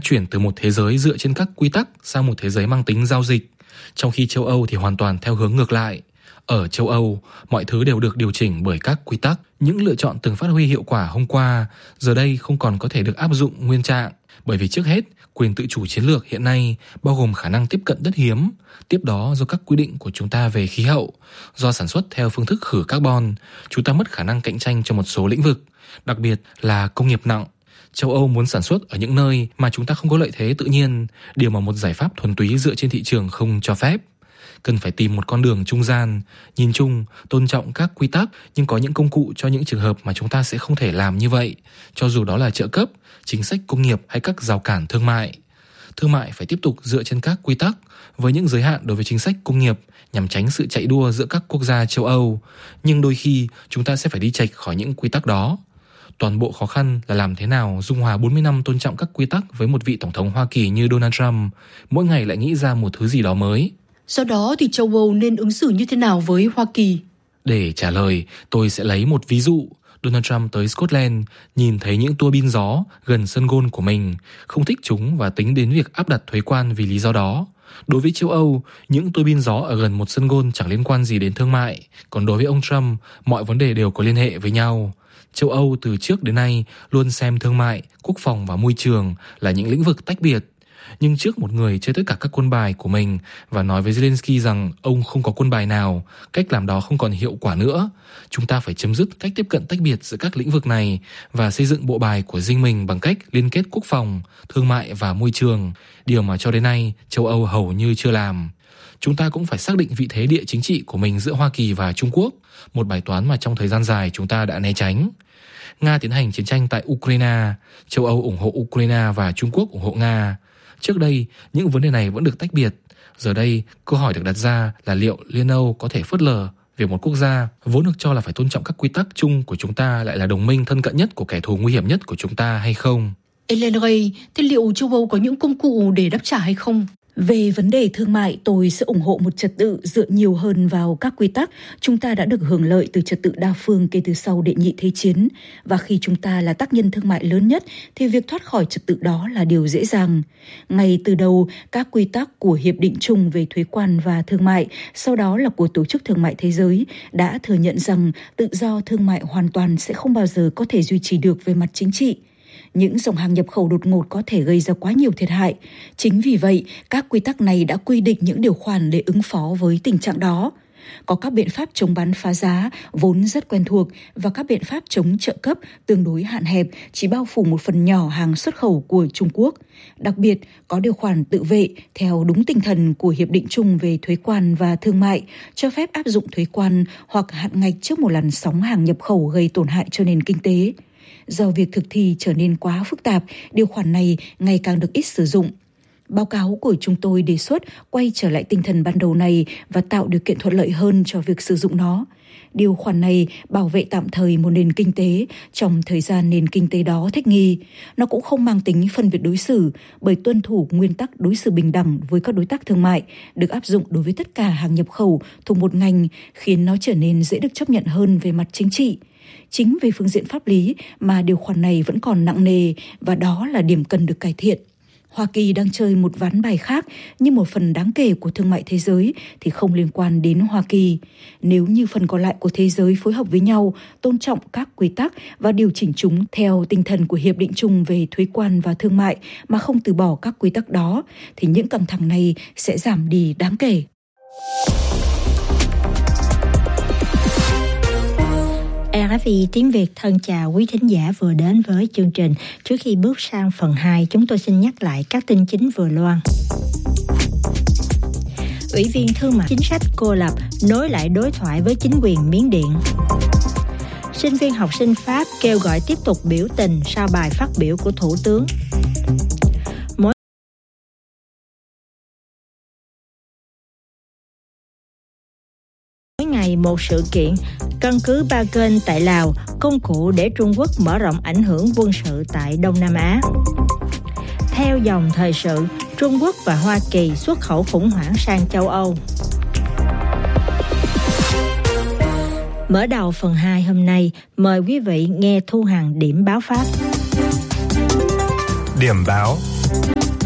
chuyển từ một thế giới dựa trên các quy tắc sang một thế giới mang tính giao dịch, trong khi châu Âu thì hoàn toàn theo hướng ngược lại. Ở châu Âu, mọi thứ đều được điều chỉnh bởi các quy tắc. Những lựa chọn từng phát huy hiệu quả hôm qua, giờ đây không còn có thể được áp dụng nguyên trạng. Bởi vì trước hết, quyền tự chủ chiến lược hiện nay bao gồm khả năng tiếp cận đất hiếm, tiếp đó do các quy định của chúng ta về khí hậu, do sản xuất theo phương thức khử carbon, chúng ta mất khả năng cạnh tranh trong một số lĩnh vực, đặc biệt là công nghiệp nặng. Châu Âu muốn sản xuất ở những nơi mà chúng ta không có lợi thế tự nhiên, điều mà một giải pháp thuần túy dựa trên thị trường không cho phép. Cần phải tìm một con đường trung gian, nhìn chung, tôn trọng các quy tắc nhưng có những công cụ cho những trường hợp mà chúng ta sẽ không thể làm như vậy, cho dù đó là trợ cấp, chính sách công nghiệp hay các rào cản thương mại. Thương mại phải tiếp tục dựa trên các quy tắc với những giới hạn đối với chính sách công nghiệp nhằm tránh sự chạy đua giữa các quốc gia châu Âu, nhưng đôi khi chúng ta sẽ phải đi chệch khỏi những quy tắc đó. Toàn bộ khó khăn là làm thế nào dung hòa 40 năm tôn trọng các quy tắc với một vị tổng thống Hoa Kỳ như Donald Trump, mỗi ngày lại nghĩ ra một thứ gì đó mới. Do đó thì châu Âu nên ứng xử như thế nào với Hoa Kỳ? Để trả lời, tôi sẽ lấy một ví dụ. Donald Trump tới Scotland, nhìn thấy những tua bin gió gần sân golf của mình, không thích chúng và tính đến việc áp đặt thuế quan vì lý do đó. Đối với châu Âu, những tua bin gió ở gần một sân golf chẳng liên quan gì đến thương mại, còn đối với ông Trump, mọi vấn đề đều có liên hệ với nhau. Châu Âu từ trước đến nay luôn xem thương mại, quốc phòng và môi trường là những lĩnh vực tách biệt. Nhưng trước một người chơi tất cả các quân bài của mình và nói với Zelensky rằng ông không có quân bài nào, cách làm đó không còn hiệu quả nữa. Chúng ta phải chấm dứt cách tiếp cận tách biệt giữa các lĩnh vực này và xây dựng bộ bài của riêng mình bằng cách liên kết quốc phòng, thương mại và môi trường, điều mà cho đến nay châu Âu hầu như chưa làm. Chúng ta cũng phải xác định vị thế địa chính trị của mình giữa Hoa Kỳ và Trung Quốc, một bài toán mà trong thời gian dài chúng ta đã né tránh. Nga tiến hành chiến tranh tại Ukraine, châu Âu ủng hộ Ukraine và Trung Quốc ủng hộ Nga. Trước đây, những vấn đề này vẫn được tách biệt. Giờ đây, câu hỏi được đặt ra là liệu Liên Âu có thể phớt lờ việc một quốc gia vốn được cho là phải tôn trọng các quy tắc chung của chúng ta lại là đồng minh thân cận nhất của kẻ thù nguy hiểm nhất của chúng ta hay không? Ellen Ray, thế liệu châu Âu có những công cụ để đáp trả hay không? Về vấn đề thương mại, tôi sẽ ủng hộ một trật tự dựa nhiều hơn vào các quy tắc. Chúng ta đã được hưởng lợi từ trật tự đa phương kể từ sau Đệ nhị Thế chiến. Và khi chúng ta là tác nhân thương mại lớn nhất, thì việc thoát khỏi trật tự đó là điều dễ dàng. Ngay từ đầu, các quy tắc của Hiệp định chung về thuế quan và thương mại, sau đó là của Tổ chức Thương mại Thế giới, đã thừa nhận rằng tự do thương mại hoàn toàn sẽ không bao giờ có thể duy trì được về mặt chính trị. Những dòng hàng nhập khẩu đột ngột có thể gây ra quá nhiều thiệt hại. Chính vì vậy, các quy tắc này đã quy định những điều khoản để ứng phó với tình trạng đó. Có các biện pháp chống bán phá giá vốn rất quen thuộc và các biện pháp chống trợ cấp tương đối hạn hẹp chỉ bao phủ một phần nhỏ hàng xuất khẩu của Trung Quốc. Đặc biệt, có điều khoản tự vệ theo đúng tinh thần của Hiệp định chung về thuế quan và thương mại, cho phép áp dụng thuế quan hoặc hạn ngạch trước một làn sóng hàng nhập khẩu gây tổn hại cho nền kinh tế. Do việc thực thi trở nên quá phức tạp, điều khoản này ngày càng được ít sử dụng. Báo cáo của chúng tôi đề xuất quay trở lại tinh thần ban đầu này và tạo điều kiện thuận lợi hơn cho việc sử dụng nó. Điều khoản này bảo vệ tạm thời một nền kinh tế trong thời gian nền kinh tế đó thích nghi. Nó cũng không mang tính phân biệt đối xử bởi tuân thủ nguyên tắc đối xử bình đẳng với các đối tác thương mại được áp dụng đối với tất cả hàng nhập khẩu thuộc một ngành, khiến nó trở nên dễ được chấp nhận hơn về mặt chính trị. Chính về phương diện pháp lý mà điều khoản này vẫn còn nặng nề và đó là điểm cần được cải thiện. Hoa Kỳ đang chơi một ván bài khác nhưng một phần đáng kể của thương mại thế giới thì không liên quan đến Hoa Kỳ. Nếu như phần còn lại của thế giới phối hợp với nhau, tôn trọng các quy tắc và điều chỉnh chúng theo tinh thần của Hiệp định chung về thuế quan và thương mại mà không từ bỏ các quy tắc đó, thì những căng thẳng này sẽ giảm đi đáng kể. RFI tiếng Việt thân chào quý thính giả vừa đến với chương trình. Trước khi bước sang phần 2, chúng tôi xin nhắc lại các tin chính vừa loan. Ủy viên Thương mại Chính sách cô lập nối lại đối thoại với chính quyền Miến Điện. Sinh viên học sinh Pháp kêu gọi tiếp tục biểu tình sau bài phát biểu của Thủ tướng. Mỗi ngày một sự kiện, căn cứ Ba Kênh tại Lào, công cụ để Trung Quốc mở rộng ảnh hưởng quân sự tại Đông Nam Á. Theo dòng thời sự, Trung Quốc và Hoa Kỳ xuất khẩu khủng hoảng sang châu Âu. Mở đầu phần 2 hôm nay, mời quý vị nghe Thu Hằng điểm báo Pháp. Điểm báo.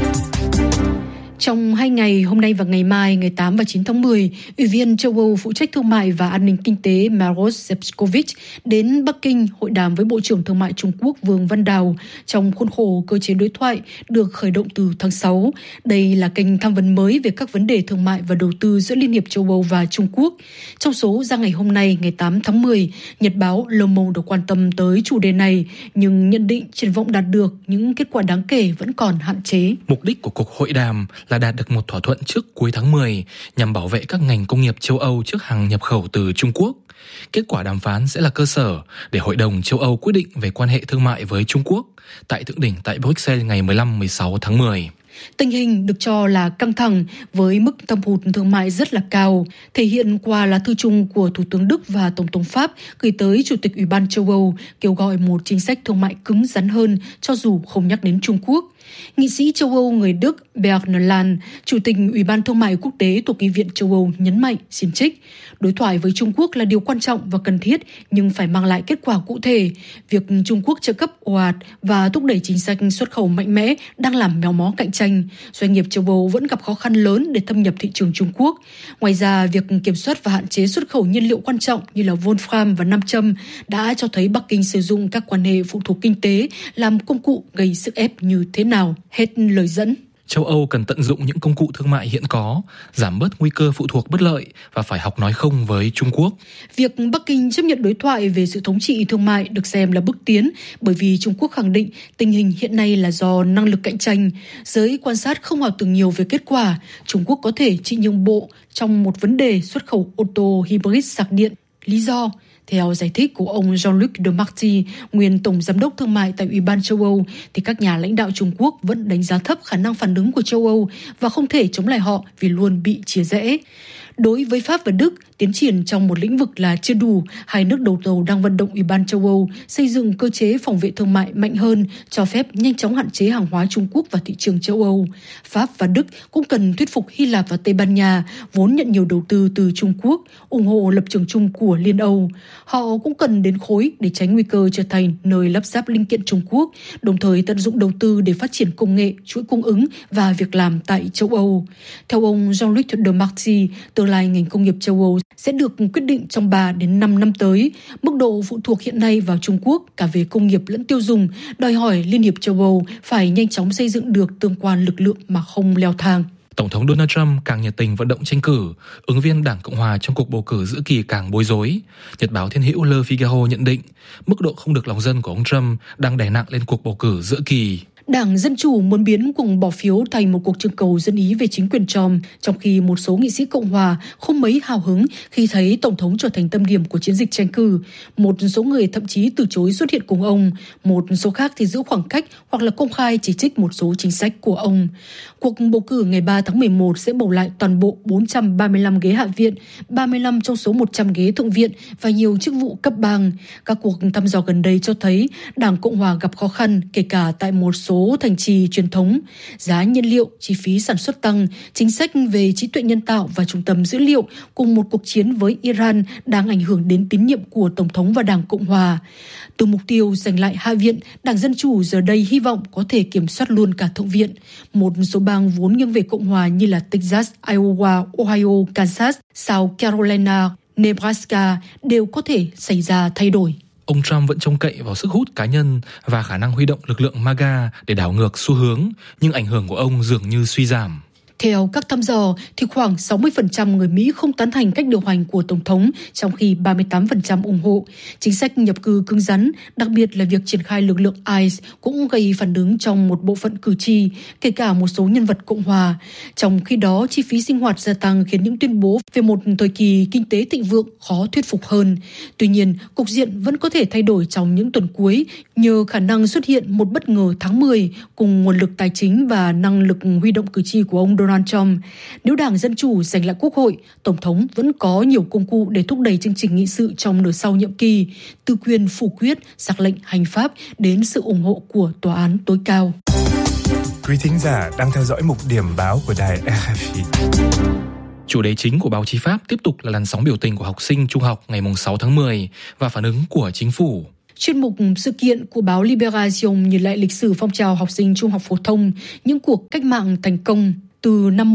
Trong 2 ngày, hôm nay và ngày mai, ngày 8 và 9 tháng 10, Ủy viên châu Âu phụ trách thương mại và an ninh kinh tế Maroš Šefčovič đến Bắc Kinh hội đàm với Bộ trưởng Thương mại Trung Quốc Vương Văn Đào trong khuôn khổ cơ chế đối thoại được khởi động từ tháng 6. Đây là kênh tham vấn mới về các vấn đề thương mại và đầu tư giữa Liên hiệp châu Âu và Trung Quốc. Trong số ra ngày hôm nay, ngày 8 tháng 10, Nhật báo Le Monde được quan tâm tới chủ đề này, nhưng nhận định triển vọng đạt được những kết quả đáng kể vẫn còn hạn chế. Mục đích của cuộc hội đàm là đạt được một thỏa thuận trước cuối tháng 10 nhằm bảo vệ các ngành công nghiệp châu Âu trước hàng nhập khẩu từ Trung Quốc. Kết quả đàm phán sẽ là cơ sở để Hội đồng châu Âu quyết định về quan hệ thương mại với Trung Quốc tại thượng đỉnh tại Bruxelles ngày 15-16 tháng 10. Tình hình được cho là căng thẳng với mức thâm hụt thương mại rất là cao, thể hiện qua lá thư chung của Thủ tướng Đức và Tổng thống Pháp gửi tới Chủ tịch Ủy ban châu Âu kêu gọi một chính sách thương mại cứng rắn hơn cho dù không nhắc đến Trung Quốc. Nghị sĩ châu Âu người Đức Bernd Lange, Chủ tịch Ủy ban Thương mại Quốc tế thuộc Nghị viện châu Âu nhấn mạnh, xin trích, đối thoại với Trung Quốc là điều quan trọng và cần thiết nhưng phải mang lại kết quả cụ thể. Việc Trung Quốc trợ cấp ồ ạt và thúc đẩy chính sách xuất khẩu mạnh mẽ đang làm méo mó cạnh tranh. Doanh nghiệp châu Âu vẫn gặp khó khăn lớn để thâm nhập thị trường Trung Quốc. Ngoài ra, việc kiểm soát và hạn chế xuất khẩu nhiên liệu quan trọng như là Wolfram và nam châm đã cho thấy Bắc Kinh sử dụng các quan hệ phụ thuộc kinh tế làm công cụ gây sức ép như thế nào. Hết lời dẫn. Châu Âu cần tận dụng những công cụ thương mại hiện có, giảm bớt nguy cơ phụ thuộc bất lợi và phải học nói không với Trung Quốc. Việc Bắc Kinh chấp nhận đối thoại về sự thống trị thương mại được xem là bước tiến bởi vì Trung Quốc khẳng định tình hình hiện nay là do năng lực cạnh tranh. Giới quan sát không ảo tưởng nhiều về kết quả. Trung Quốc có thể chỉ nhượng bộ trong một vấn đề xuất khẩu ô tô hybrid sạc điện. Lý do? Theo giải thích của ông Jean-Luc Demarty, nguyên Tổng Giám đốc Thương mại tại Ủy ban châu Âu, thì các nhà lãnh đạo Trung Quốc vẫn đánh giá thấp khả năng phản ứng của châu Âu và không thể chống lại họ vì luôn bị chia rẽ. Đối với Pháp và Đức, tiến triển trong một lĩnh vực là chưa đủ. Hai nước đầu tàu đang vận động Ủy ban châu Âu xây dựng cơ chế phòng vệ thương mại mạnh hơn, cho phép nhanh chóng hạn chế hàng hóa Trung Quốc vào thị trường châu Âu. Pháp và Đức cũng cần thuyết phục Hy Lạp và Tây Ban Nha, vốn nhận nhiều đầu tư từ Trung Quốc, ủng hộ lập trường chung của Liên Âu. Họ cũng cần đến khối để tránh nguy cơ trở thành nơi lắp ráp linh kiện Trung Quốc, đồng thời tận dụng đầu tư để phát triển công nghệ, chuỗi cung ứng và việc làm tại châu Âu. Theo ông Jean-Luc Demarty, tương lai ngành công nghiệp châu Âu sẽ được quyết định trong 3 đến 5 năm tới. Mức độ phụ thuộc hiện nay vào Trung Quốc cả về công nghiệp lẫn tiêu dùng đòi hỏi Liên hiệp châu Âu phải nhanh chóng xây dựng được tương quan lực lượng mà không leo thang. Tổng thống Donald Trump càng nhiệt tình vận động tranh cử, ứng viên Đảng Cộng hòa trong cuộc bầu cử giữa kỳ càng bối rối. Nhật báo Thiên hữu Le Figaro nhận định, mức độ không được lòng dân của ông Trump đang đè nặng lên cuộc bầu cử giữa kỳ. Đảng Dân Chủ muốn biến cuộc bỏ phiếu thành một cuộc trưng cầu dân ý về chính quyền Trump, trong khi một số nghị sĩ Cộng hòa không mấy hào hứng khi thấy Tổng thống trở thành tâm điểm của chiến dịch tranh cử. Một số người thậm chí từ chối xuất hiện cùng ông, một số khác thì giữ khoảng cách hoặc là công khai chỉ trích một số chính sách của ông. Cuộc bầu cử ngày 3 tháng 11 sẽ bầu lại toàn bộ 435 ghế Hạ viện, 35 trong số 100 ghế Thượng viện và nhiều chức vụ cấp bang. Các cuộc thăm dò gần đây cho thấy Đảng Cộng hòa gặp khó khăn, kể cả tại một số thành trì truyền thống. Giá nhiên liệu, chi phí sản xuất tăng, chính sách về trí tuệ nhân tạo và trung tâm dữ liệu cùng một cuộc chiến với Iran đang ảnh hưởng đến tín nhiệm của Tổng thống và Đảng Cộng hòa. Từ mục tiêu giành lại Hạ viện, Đảng Dân Chủ giờ đây hy vọng có thể kiểm soát luôn cả Thượng viện. Một số bang vốn nghiêng về Cộng hòa như là Texas, Iowa, Ohio, Kansas, South Carolina, Nebraska đều có thể xảy ra thay đổi. Ông Trump vẫn trông cậy vào sức hút cá nhân và khả năng huy động lực lượng MAGA để đảo ngược xu hướng, nhưng ảnh hưởng của ông dường như suy giảm. Theo các thăm dò, thì khoảng 60% người Mỹ không tán thành cách điều hành của Tổng thống, trong khi 38% ủng hộ. Chính sách nhập cư cứng rắn, đặc biệt là việc triển khai lực lượng ICE cũng gây phản ứng trong một bộ phận cử tri, kể cả một số nhân vật Cộng hòa. Trong khi đó, chi phí sinh hoạt gia tăng khiến những tuyên bố về một thời kỳ kinh tế thịnh vượng khó thuyết phục hơn. Tuy nhiên, cục diện vẫn có thể thay đổi trong những tuần cuối nhờ khả năng xuất hiện một bất ngờ tháng 10 cùng nguồn lực tài chính và năng lực huy động cử tri của ông Donald Trump. Nếu Đảng Dân Chủ giành lại Quốc hội, Tổng thống vẫn có nhiều công cụ để thúc đẩy chương trình nghị sự trong nửa sau nhiệm kỳ, từ quyền phủ quyết, sắc lệnh hành pháp đến sự ủng hộ của Tòa án tối cao. Quý thính giả đang theo dõi mục điểm báo của đài RFI. Chủ đề chính của báo chí Pháp tiếp tục là làn sóng biểu tình của học sinh trung học ngày 6 tháng 10 và phản ứng của chính phủ. Chuyên mục sự kiện của báo Libération nhìn lại lịch sử phong trào học sinh trung học phổ thông, những cuộc cách mạng thành công. Từ năm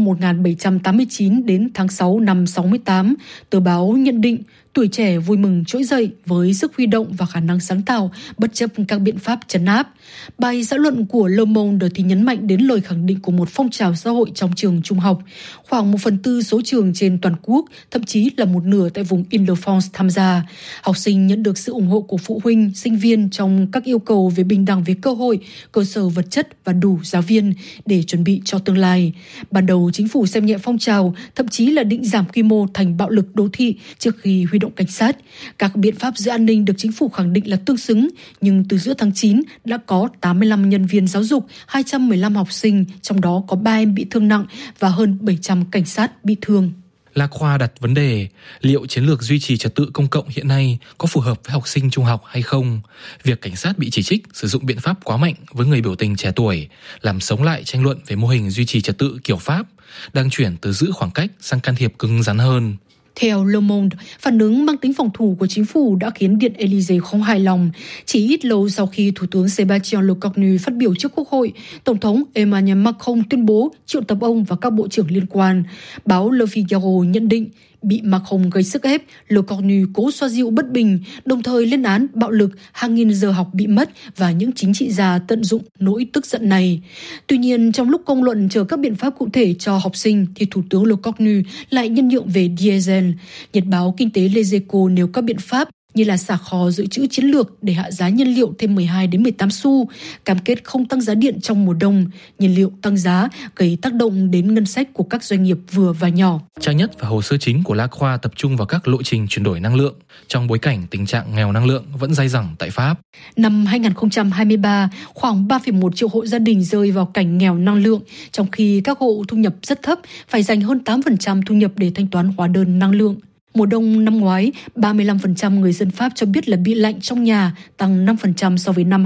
1789 đến tháng 6 năm 68, tờ báo nhận định tuổi trẻ vui mừng trỗi dậy với sức huy động và khả năng sáng tạo bất chấp các biện pháp trấn áp. Bài xã luận của Le Monde thì nhấn mạnh đến lời khẳng định của một phong trào xã hội trong trường trung học. Khoảng 1/4 số trường trên toàn quốc, thậm chí là một nửa tại vùng Île-de-France tham gia. Học sinh nhận được sự ủng hộ của phụ huynh, sinh viên trong các yêu cầu về bình đẳng về cơ hội, cơ sở vật chất và đủ giáo viên để chuẩn bị cho tương lai. Ban đầu chính phủ xem nhẹ phong trào, thậm chí là định giảm quy mô thành bạo lực đô thị trước khi huy động cảnh sát. Các biện pháp giữ an ninh được chính phủ khẳng định là tương xứng, nhưng từ giữa tháng 9 đã có 85 nhân viên giáo dục, 215 học sinh, trong đó có 3 em bị thương nặng và hơn 700 cảnh sát bị thương. Lacroix đặt vấn đề liệu chiến lược duy trì trật tự công cộng hiện nay có phù hợp với học sinh trung học hay không. Việc cảnh sát bị chỉ trích sử dụng biện pháp quá mạnh với người biểu tình trẻ tuổi làm sống lại tranh luận về mô hình duy trì trật tự kiểu Pháp, đang chuyển từ giữ khoảng cách sang can thiệp cứng rắn hơn. Theo Le Monde, phản ứng mang tính phòng thủ của chính phủ đã khiến Điện Élysée không hài lòng. Chỉ ít lâu sau khi Thủ tướng Sébastien Lecornu phát biểu trước Quốc hội, Tổng thống Emmanuel Macron tuyên bố triệu tập ông và các bộ trưởng liên quan. Báo Le Figaro nhận định, bị Macron gây sức ép, Lecornu cố xoa dịu bất bình, đồng thời lên án bạo lực, hàng nghìn giờ học bị mất và những chính trị gia tận dụng nỗi tức giận này. Tuy nhiên, trong lúc công luận chờ các biện pháp cụ thể cho học sinh, thì Thủ tướng Lecornu lại nhân nhượng về diesel. Nhật báo Kinh tế Les Echos nêu các biện pháp như là xả kho dự trữ chiến lược để hạ giá nhiên liệu thêm 12 đến 18 xu, cam kết không tăng giá điện trong mùa đông, nhiên liệu tăng giá gây tác động đến ngân sách của các doanh nghiệp vừa và nhỏ. Trang nhất và hồ sơ chính của Lacroix tập trung vào các lộ trình chuyển đổi năng lượng trong bối cảnh tình trạng nghèo năng lượng vẫn dai dẳng tại Pháp. Năm 2023, khoảng 3,1 triệu hộ gia đình rơi vào cảnh nghèo năng lượng, trong khi các hộ thu nhập rất thấp phải dành hơn 8% thu nhập để thanh toán hóa đơn năng lượng. Mùa đông năm ngoái, 35% người dân Pháp cho biết là bị lạnh trong nhà, tăng 5% so với năm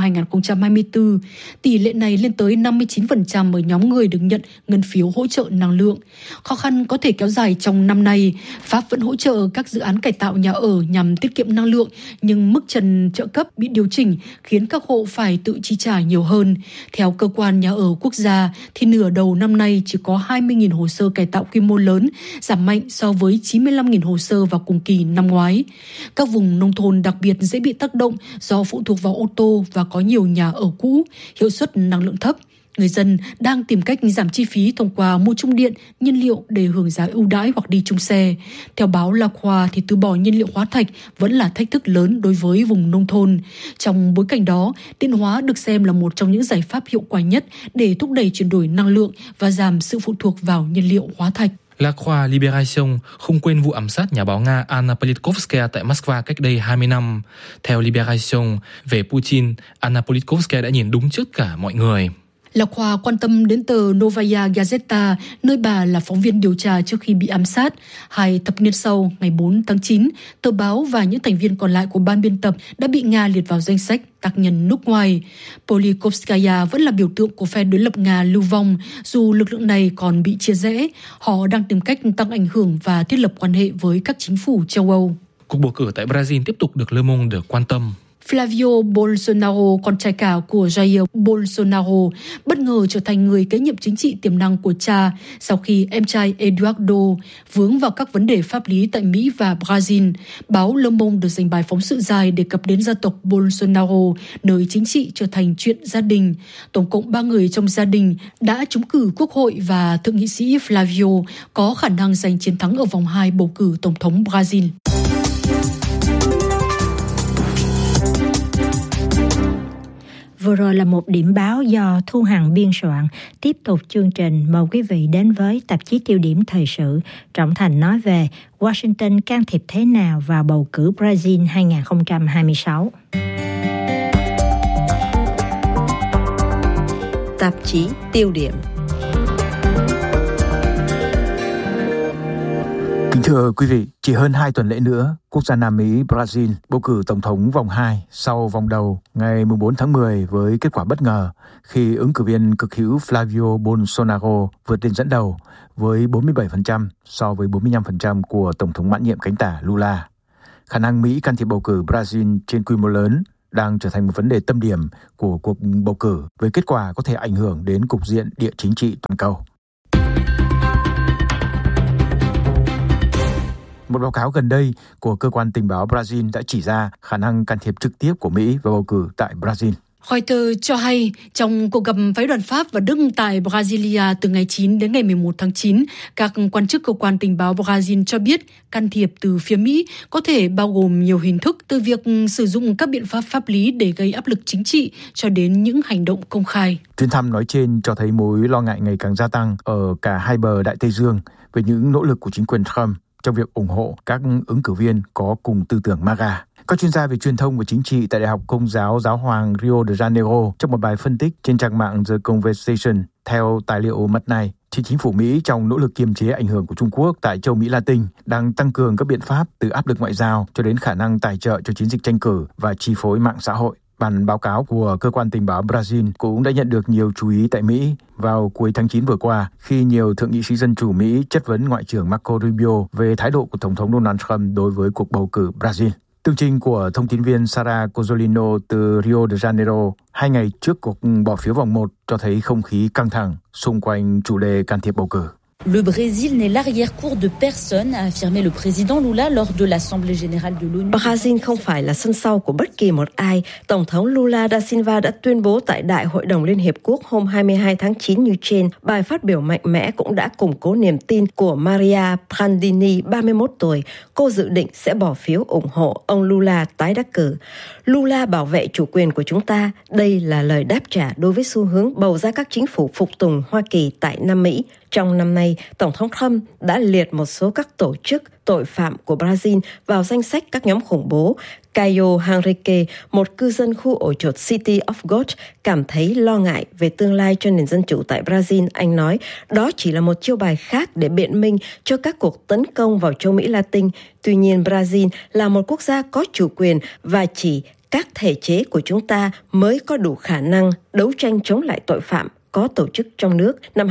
2024. Tỷ lệ này lên tới 59% ở nhóm người được nhận ngân phiếu hỗ trợ năng lượng. Khó khăn có thể kéo dài trong năm nay. Pháp vẫn hỗ trợ các dự án cải tạo nhà ở nhằm tiết kiệm năng lượng, nhưng mức trần trợ cấp bị điều chỉnh khiến các hộ phải tự chi trả nhiều hơn. Theo Cơ quan Nhà ở Quốc gia, thì nửa đầu năm nay chỉ có 20.000 hồ sơ cải tạo quy mô lớn, giảm mạnh so với 95.000 hồ sơ vào cùng kỳ năm ngoái. Các vùng nông thôn đặc biệt dễ bị tác động do phụ thuộc vào ô tô và có nhiều nhà ở cũ, hiệu suất năng lượng thấp. Người dân đang tìm cách giảm chi phí thông qua mua chung điện, nhiên liệu để hưởng giá ưu đãi hoặc đi chung xe. Theo báo Lacroix thì từ bỏ nhiên liệu hóa thạch vẫn là thách thức lớn đối với vùng nông thôn. Trong bối cảnh đó, điện hóa được xem là một trong những giải pháp hiệu quả nhất để thúc đẩy chuyển đổi năng lượng và giảm sự phụ thuộc vào nhiên liệu hóa thạch. Lacroix Libération không quên vụ ám sát nhà báo Nga Anna Politkovskaya tại Moscow cách đây 20 năm. Theo Libération, về Putin, Anna Politkovskaya đã nhìn đúng trước cả mọi người. Lacroix quan tâm đến tờ Novaya Gazeta, nơi bà là phóng viên điều tra trước khi bị ám sát. 2 thập niên sau, ngày 4 tháng 9, tờ báo và những thành viên còn lại của ban biên tập đã bị Nga liệt vào danh sách tác nhân nước ngoài. Politkovskaya vẫn là biểu tượng của phe đối lập Nga lưu vong, dù lực lượng này còn bị chia rẽ. Họ đang tìm cách tăng ảnh hưởng và thiết lập quan hệ với các chính phủ châu Âu. Cuộc bầu cử tại Brazil tiếp tục được Le Monde quan tâm. Flavio Bolsonaro, con trai cả của Jair Bolsonaro, bất ngờ trở thành người kế nhiệm chính trị tiềm năng của cha sau khi em trai Eduardo vướng vào các vấn đề pháp lý tại Mỹ và Brazil. Báo Le Monde được dành bài phóng sự dài đề cập đến gia tộc Bolsonaro, nơi chính trị trở thành chuyện gia đình. Tổng cộng 3 người trong gia đình đã trúng cử Quốc hội và thượng nghị sĩ Flavio có khả năng giành chiến thắng ở vòng 2 bầu cử Tổng thống Brazil. Vừa rồi là một điểm báo do Thu Hằng biên soạn. Tiếp tục chương trình, mời quý vị đến với tạp chí Tiêu điểm thời sự. Trọng Thành nói về Washington can thiệp thế nào vào bầu cử Brazil 2026. Tạp chí Tiêu điểm. Kính thưa quý vị, chỉ hơn 2 tuần lễ nữa, quốc gia Nam Mỹ Brazil bầu cử tổng thống vòng 2 sau vòng đầu ngày 4 tháng 10 với kết quả bất ngờ khi ứng cử viên cực hữu Flavio Bolsonaro vượt lên dẫn đầu với 47% so với 45% của tổng thống mãn nhiệm cánh tả Lula. Khả năng Mỹ can thiệp bầu cử Brazil trên quy mô lớn đang trở thành một vấn đề tâm điểm của cuộc bầu cử, với kết quả có thể ảnh hưởng đến cục diện địa chính trị toàn cầu. Một báo cáo gần đây của cơ quan tình báo Brazil đã chỉ ra khả năng can thiệp trực tiếp của Mỹ vào bầu cử tại Brazil. Reuters cho hay trong cuộc gặp phái đoàn Pháp và Đức tại Brasilia từ ngày 9 đến ngày 11 tháng 9, các quan chức cơ quan tình báo Brazil cho biết can thiệp từ phía Mỹ có thể bao gồm nhiều hình thức, từ việc sử dụng các biện pháp pháp lý để gây áp lực chính trị cho đến những hành động công khai. Chuyến thăm nói trên cho thấy mối lo ngại ngày càng gia tăng ở cả hai bờ Đại Tây Dương về những nỗ lực của chính quyền Trump trong việc ủng hộ các ứng cử viên có cùng tư tưởng MAGA. Các chuyên gia về truyền thông và chính trị tại Đại học Công giáo Giáo hoàng Rio de Janeiro trong một bài phân tích trên trang mạng The Conversation theo tài liệu mật này, thì chính phủ Mỹ trong nỗ lực kiềm chế ảnh hưởng của Trung Quốc tại châu Mỹ Latin đang tăng cường các biện pháp từ áp lực ngoại giao cho đến khả năng tài trợ cho chiến dịch tranh cử và chi phối mạng xã hội. Bản báo cáo của cơ quan tình báo Brazil cũng đã nhận được nhiều chú ý tại Mỹ vào cuối tháng 9 vừa qua, khi nhiều thượng nghị sĩ Dân chủ Mỹ chất vấn Ngoại trưởng Marco Rubio về thái độ của Tổng thống Donald Trump đối với cuộc bầu cử Brazil. Tường trình của thông tin viên Sara Cozzolino từ Rio de Janeiro 2 ngày trước cuộc bỏ phiếu vòng 1 cho thấy không khí căng thẳng xung quanh chủ đề can thiệp bầu cử. Le Brésil n'est l'arrière-cour de personne, a affirmé le président Lula lors de l'Assemblée générale de l'ONU. Brazil không phải là sân sau của bất kỳ một ai. Tổng thống Lula da Silva đã tuyên bố tại Đại hội đồng Liên Hiệp Quốc hôm 22 tháng 9 như trên. Bài phát biểu mạnh mẽ cũng đã củng cố niềm tin của Maria Prandini, 31 tuổi. Cô dự định sẽ bỏ phiếu ủng hộ ông Lula tái đắc cử. Lula bảo vệ chủ quyền của chúng ta. Đây là lời đáp trả đối với xu hướng bầu ra các chính phủ phục tùng Hoa Kỳ tại Nam Mỹ. Trong năm nay, Tổng thống Trump đã liệt một số các tổ chức tội phạm của Brazil vào danh sách các nhóm khủng bố. Caio Henrique, một cư dân khu ổ chuột City of God, cảm thấy lo ngại về tương lai cho nền dân chủ tại Brazil. Anh nói đó chỉ là một chiêu bài khác để biện minh cho các cuộc tấn công vào châu Mỹ Latin. Tuy nhiên, Brazil là một quốc gia có chủ quyền và chỉ các thể chế của chúng ta mới có đủ khả năng đấu tranh chống lại tội phạm có tổ chức trong nước. Năm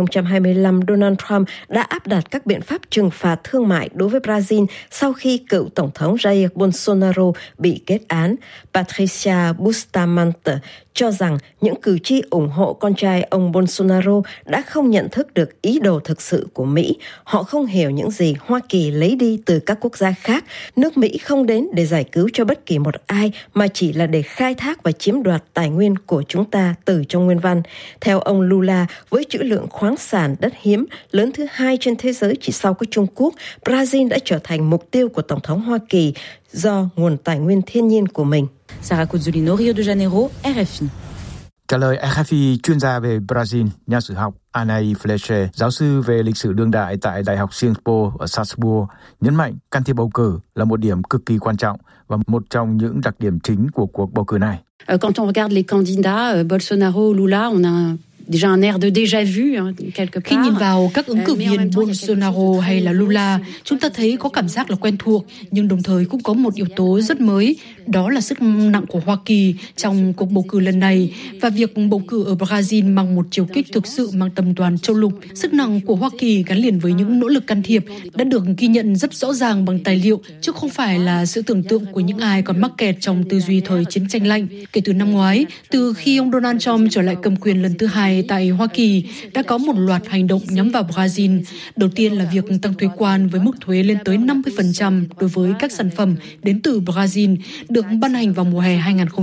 2025, Donald Trump đã áp đặt các biện pháp trừng phạt thương mại đối với Brazil sau khi cựu Tổng thống Jair Bolsonaro bị kết án. Patricia Bustamante cho rằng những cử tri ủng hộ con trai ông Bolsonaro đã không nhận thức được ý đồ thực sự của Mỹ. Họ không hiểu những gì Hoa Kỳ lấy đi từ các quốc gia khác. Nước Mỹ không đến để giải cứu cho bất kỳ một ai, mà chỉ là để khai thác và chiếm đoạt tài nguyên của chúng ta từ trong nguyên văn. Theo ông Lula, với trữ lượng khoáng sản đất hiếm lớn thứ hai trên thế giới chỉ sau có Trung Quốc, Brazil đã trở thành mục tiêu của Tổng thống Hoa Kỳ do nguồn tài nguyên thiên nhiên của mình. Sara Cozzolino, Rio de Janeiro, RFI. Trả lời RFI, chuyên gia về Brazil, nhà sử học Anai Fleche, giáo sư về lịch sử đương đại tại Đại học Singapore ở Salzburg, nhấn mạnh can thiệp bầu cử là một điểm cực kỳ quan trọng và một trong những đặc điểm chính của cuộc bầu cử này. Quand on regarde les candidats Bolsonaro, Lula, on a déjà un air de déjà vu quelque part. Khi nhìn vào các ứng cử viên Bolsonaro hay là Lula, chúng ta thấy có cảm giác là quen thuộc, nhưng đồng thời cũng có một yếu tố rất mới, đó là sức nặng của Hoa Kỳ trong cuộc bầu cử lần này, và việc bầu cử ở Brazil mang một chiều kích thực sự mang tầm toàn châu lục. Sức nặng của Hoa Kỳ gắn liền với những nỗ lực can thiệp đã được ghi nhận rất rõ ràng bằng tài liệu, chứ không phải là sự tưởng tượng của những ai còn mắc kẹt trong tư duy thời chiến tranh lạnh. Kể từ năm ngoái, từ khi ông Donald Trump trở lại cầm quyền lần thứ hai tại Hoa Kỳ, đã có một loạt hành động nhắm vào Brazil. Đầu tiên là việc tăng thuế quan với mức thuế lên tới 50% đối với các sản phẩm đến từ Brazil, được ban hành vào mùa hè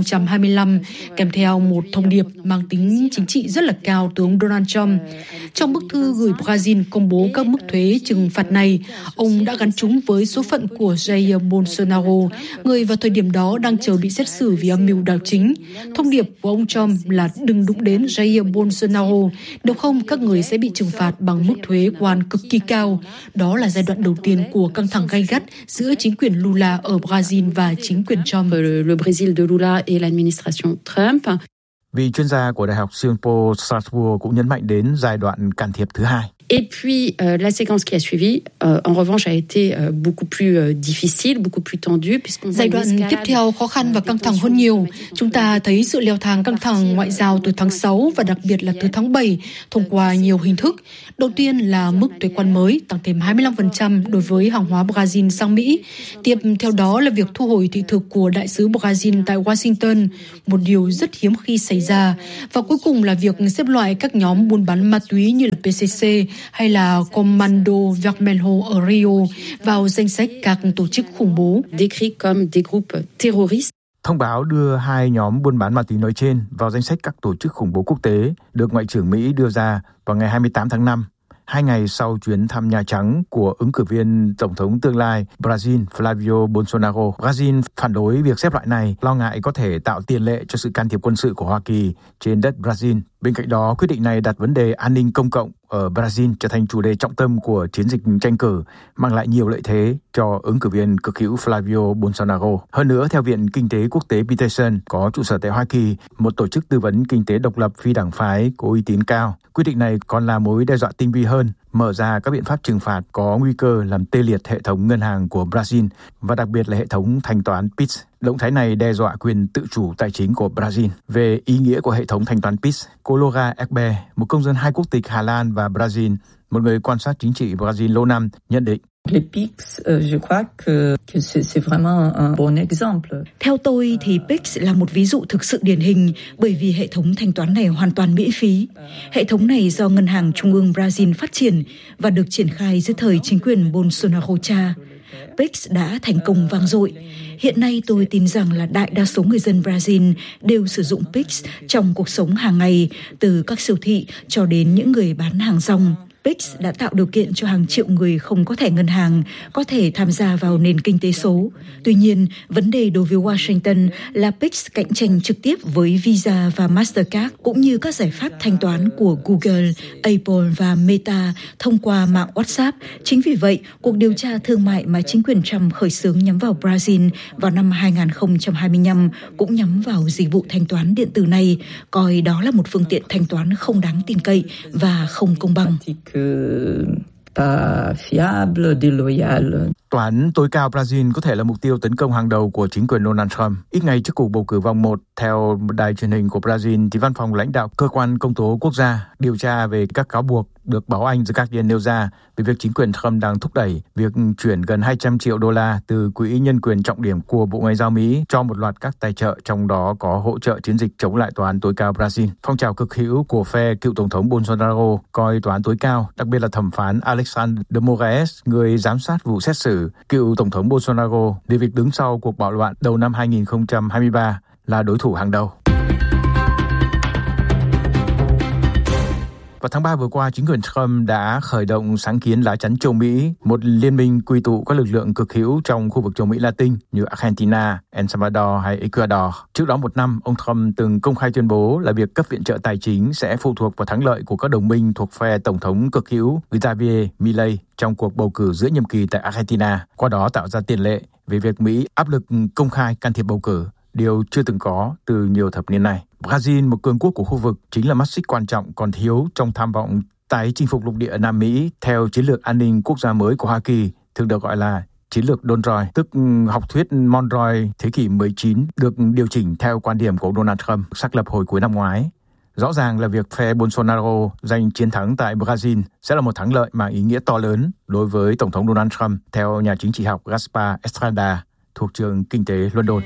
2025, kèm theo một thông điệp mang tính chính trị rất là cao từ ông Donald Trump. Trong bức thư gửi Brazil công bố các mức thuế trừng phạt này, ông đã gắn chúng với số phận của Jair Bolsonaro, người vào thời điểm đó đang chờ bị xét xử vì âm mưu đảo chính. Thông điệp của ông Trump là đừng đụng đến Jair Bolsonaro, nếu không các người sẽ bị trừng phạt bằng mức thuế quan cực kỳ cao. Đó là giai đoạn đầu tiên của căng thẳng gay gắt giữa chính quyền Lula ở Brazil và chính quyền Trump. Le Brésil de Lula et l'administration Trump. Vị chuyên gia của Đại học Singapore Salzburg cũng nhấn mạnh đến giai đoạn can thiệp thứ hai. Et puis la séquence qui a suivi, en revanche, a été beaucoup plus difficile, beaucoup plus tendue, puisqu'on giai đoạn tiếp theo khó khăn và căng thẳng hơn nhiều. Chúng ta thấy sự leo thang căng thẳng ngoại giao từ tháng 6 và đặc biệt là từ tháng 7 thông qua nhiều hình thức. Đầu tiên là mức thuế quan mới tăng thêm 25% đối với hàng hóa Brazil sang Mỹ. Tiếp theo đó là việc thu hồi thị thực của đại sứ Brazil tại Washington, một điều rất hiếm khi xảy ra. Và cuối cùng là việc xếp loại các nhóm buôn bán ma túy như là PCC hay là Comando Vermelho ở Rio vào danh sách các tổ chức khủng bố. Décrits comme des groupes terroristes. Thông báo đưa hai nhóm buôn bán ma túy nói trên vào danh sách các tổ chức khủng bố quốc tế được Ngoại trưởng Mỹ đưa ra vào ngày 28 tháng 5, 2 ngày sau chuyến thăm Nhà Trắng của ứng cử viên Tổng thống tương lai Brazil Flavio Bolsonaro. Brazil phản đối việc xếp loại này, lo ngại có thể tạo tiền lệ cho sự can thiệp quân sự của Hoa Kỳ trên đất Brazil. Bên cạnh đó, quyết định này đặt vấn đề an ninh công cộng ở Brazil trở thành chủ đề trọng tâm của chiến dịch tranh cử, mang lại nhiều lợi thế cho ứng cử viên cực hữu Flavio Bolsonaro. Hơn nữa, theo Viện Kinh tế Quốc tế Peterson có trụ sở tại Hoa Kỳ, một tổ chức tư vấn kinh tế độc lập phi đảng phái có uy tín cao, quyết định này còn là mối đe dọa tinh vi hơn, mở ra các biện pháp trừng phạt có nguy cơ làm tê liệt hệ thống ngân hàng của Brazil và đặc biệt là hệ thống thanh toán PIX. Động thái này đe dọa quyền tự chủ tài chính của Brazil. Về ý nghĩa của hệ thống thanh toán PIX, cô Laura Ekbe, một công dân hai quốc tịch Hà Lan và Brazil, một người quan sát chính trị Brazil lâu năm, nhận định. Theo tôi thì PIX là một ví dụ thực sự điển hình bởi vì hệ thống thanh toán này hoàn toàn miễn phí. Hệ thống này do Ngân hàng Trung ương Brazil phát triển và được triển khai dưới thời chính quyền Bolsonaro cha. PIX đã thành công vang dội. Hiện nay tôi tin rằng là đại đa số người dân Brazil đều sử dụng PIX trong cuộc sống hàng ngày, từ các siêu thị cho đến những người bán hàng rong. PIX đã tạo điều kiện cho hàng triệu người không có thẻ ngân hàng có thể tham gia vào nền kinh tế số. Tuy nhiên, vấn đề đối với Washington là PIX cạnh tranh trực tiếp với Visa và Mastercard cũng như các giải pháp thanh toán của Google, Apple và Meta thông qua mạng WhatsApp. Chính vì vậy, cuộc điều tra thương mại mà chính quyền Trump khởi xướng nhắm vào Brazil vào năm 2025 cũng nhắm vào dịch vụ thanh toán điện tử này, coi đó là một phương tiện thanh toán không đáng tin cậy và không công bằng. Tòa án tối cao Brazil có thể là mục tiêu tấn công hàng đầu của chính quyền Donald Trump. Ít ngày trước cuộc bầu cử vòng 1, theo một đài truyền hình của Brazil, thì văn phòng lãnh đạo cơ quan công tố quốc gia điều tra về các cáo buộc được báo Anh The Guardian nêu ra về việc chính quyền Trump đang thúc đẩy việc chuyển gần 200 triệu đô la từ quỹ nhân quyền trọng điểm của Bộ Ngoại giao Mỹ cho một loạt các tài trợ, trong đó có hỗ trợ chiến dịch chống lại tòa án tối cao Brazil. Phong trào cực hữu của phe cựu tổng thống Bolsonaro coi tòa án tối cao, đặc biệt là thẩm phán Alexandre de Moraes, người giám sát vụ xét xử cựu tổng thống Bolsonaro để việc đứng sau cuộc bạo loạn đầu năm 2023 là đối thủ hàng đầu. Vào tháng 3 vừa qua, chính quyền Trump đã khởi động sáng kiến lá chắn châu Mỹ, một liên minh quy tụ các lực lượng cực hữu trong khu vực châu Mỹ Latin như Argentina, El Salvador hay Ecuador. Trước đó một năm, ông Trump từng công khai tuyên bố là việc cấp viện trợ tài chính sẽ phụ thuộc vào thắng lợi của các đồng minh thuộc phe tổng thống cực hữu Javier Milei trong cuộc bầu cử giữa nhiệm kỳ tại Argentina, qua đó tạo ra tiền lệ về việc Mỹ áp lực công khai can thiệp bầu cử, điều chưa từng có từ nhiều thập niên nay. Brazil, một cường quốc của khu vực, chính là mắt xích quan trọng còn thiếu trong tham vọng tái chinh phục lục địa Nam Mỹ theo chiến lược an ninh quốc gia mới của Hoa Kỳ, thường được gọi là chiến lược Monroe, tức học thuyết Monroe thế kỷ 19, được điều chỉnh theo quan điểm của Donald Trump xác lập hồi cuối năm ngoái. Rõ ràng là việc phe Bolsonaro giành chiến thắng tại Brazil sẽ là một thắng lợi mang ý nghĩa to lớn đối với Tổng thống Donald Trump, theo nhà chính trị học Gaspar Estrada thuộc trường Kinh tế London.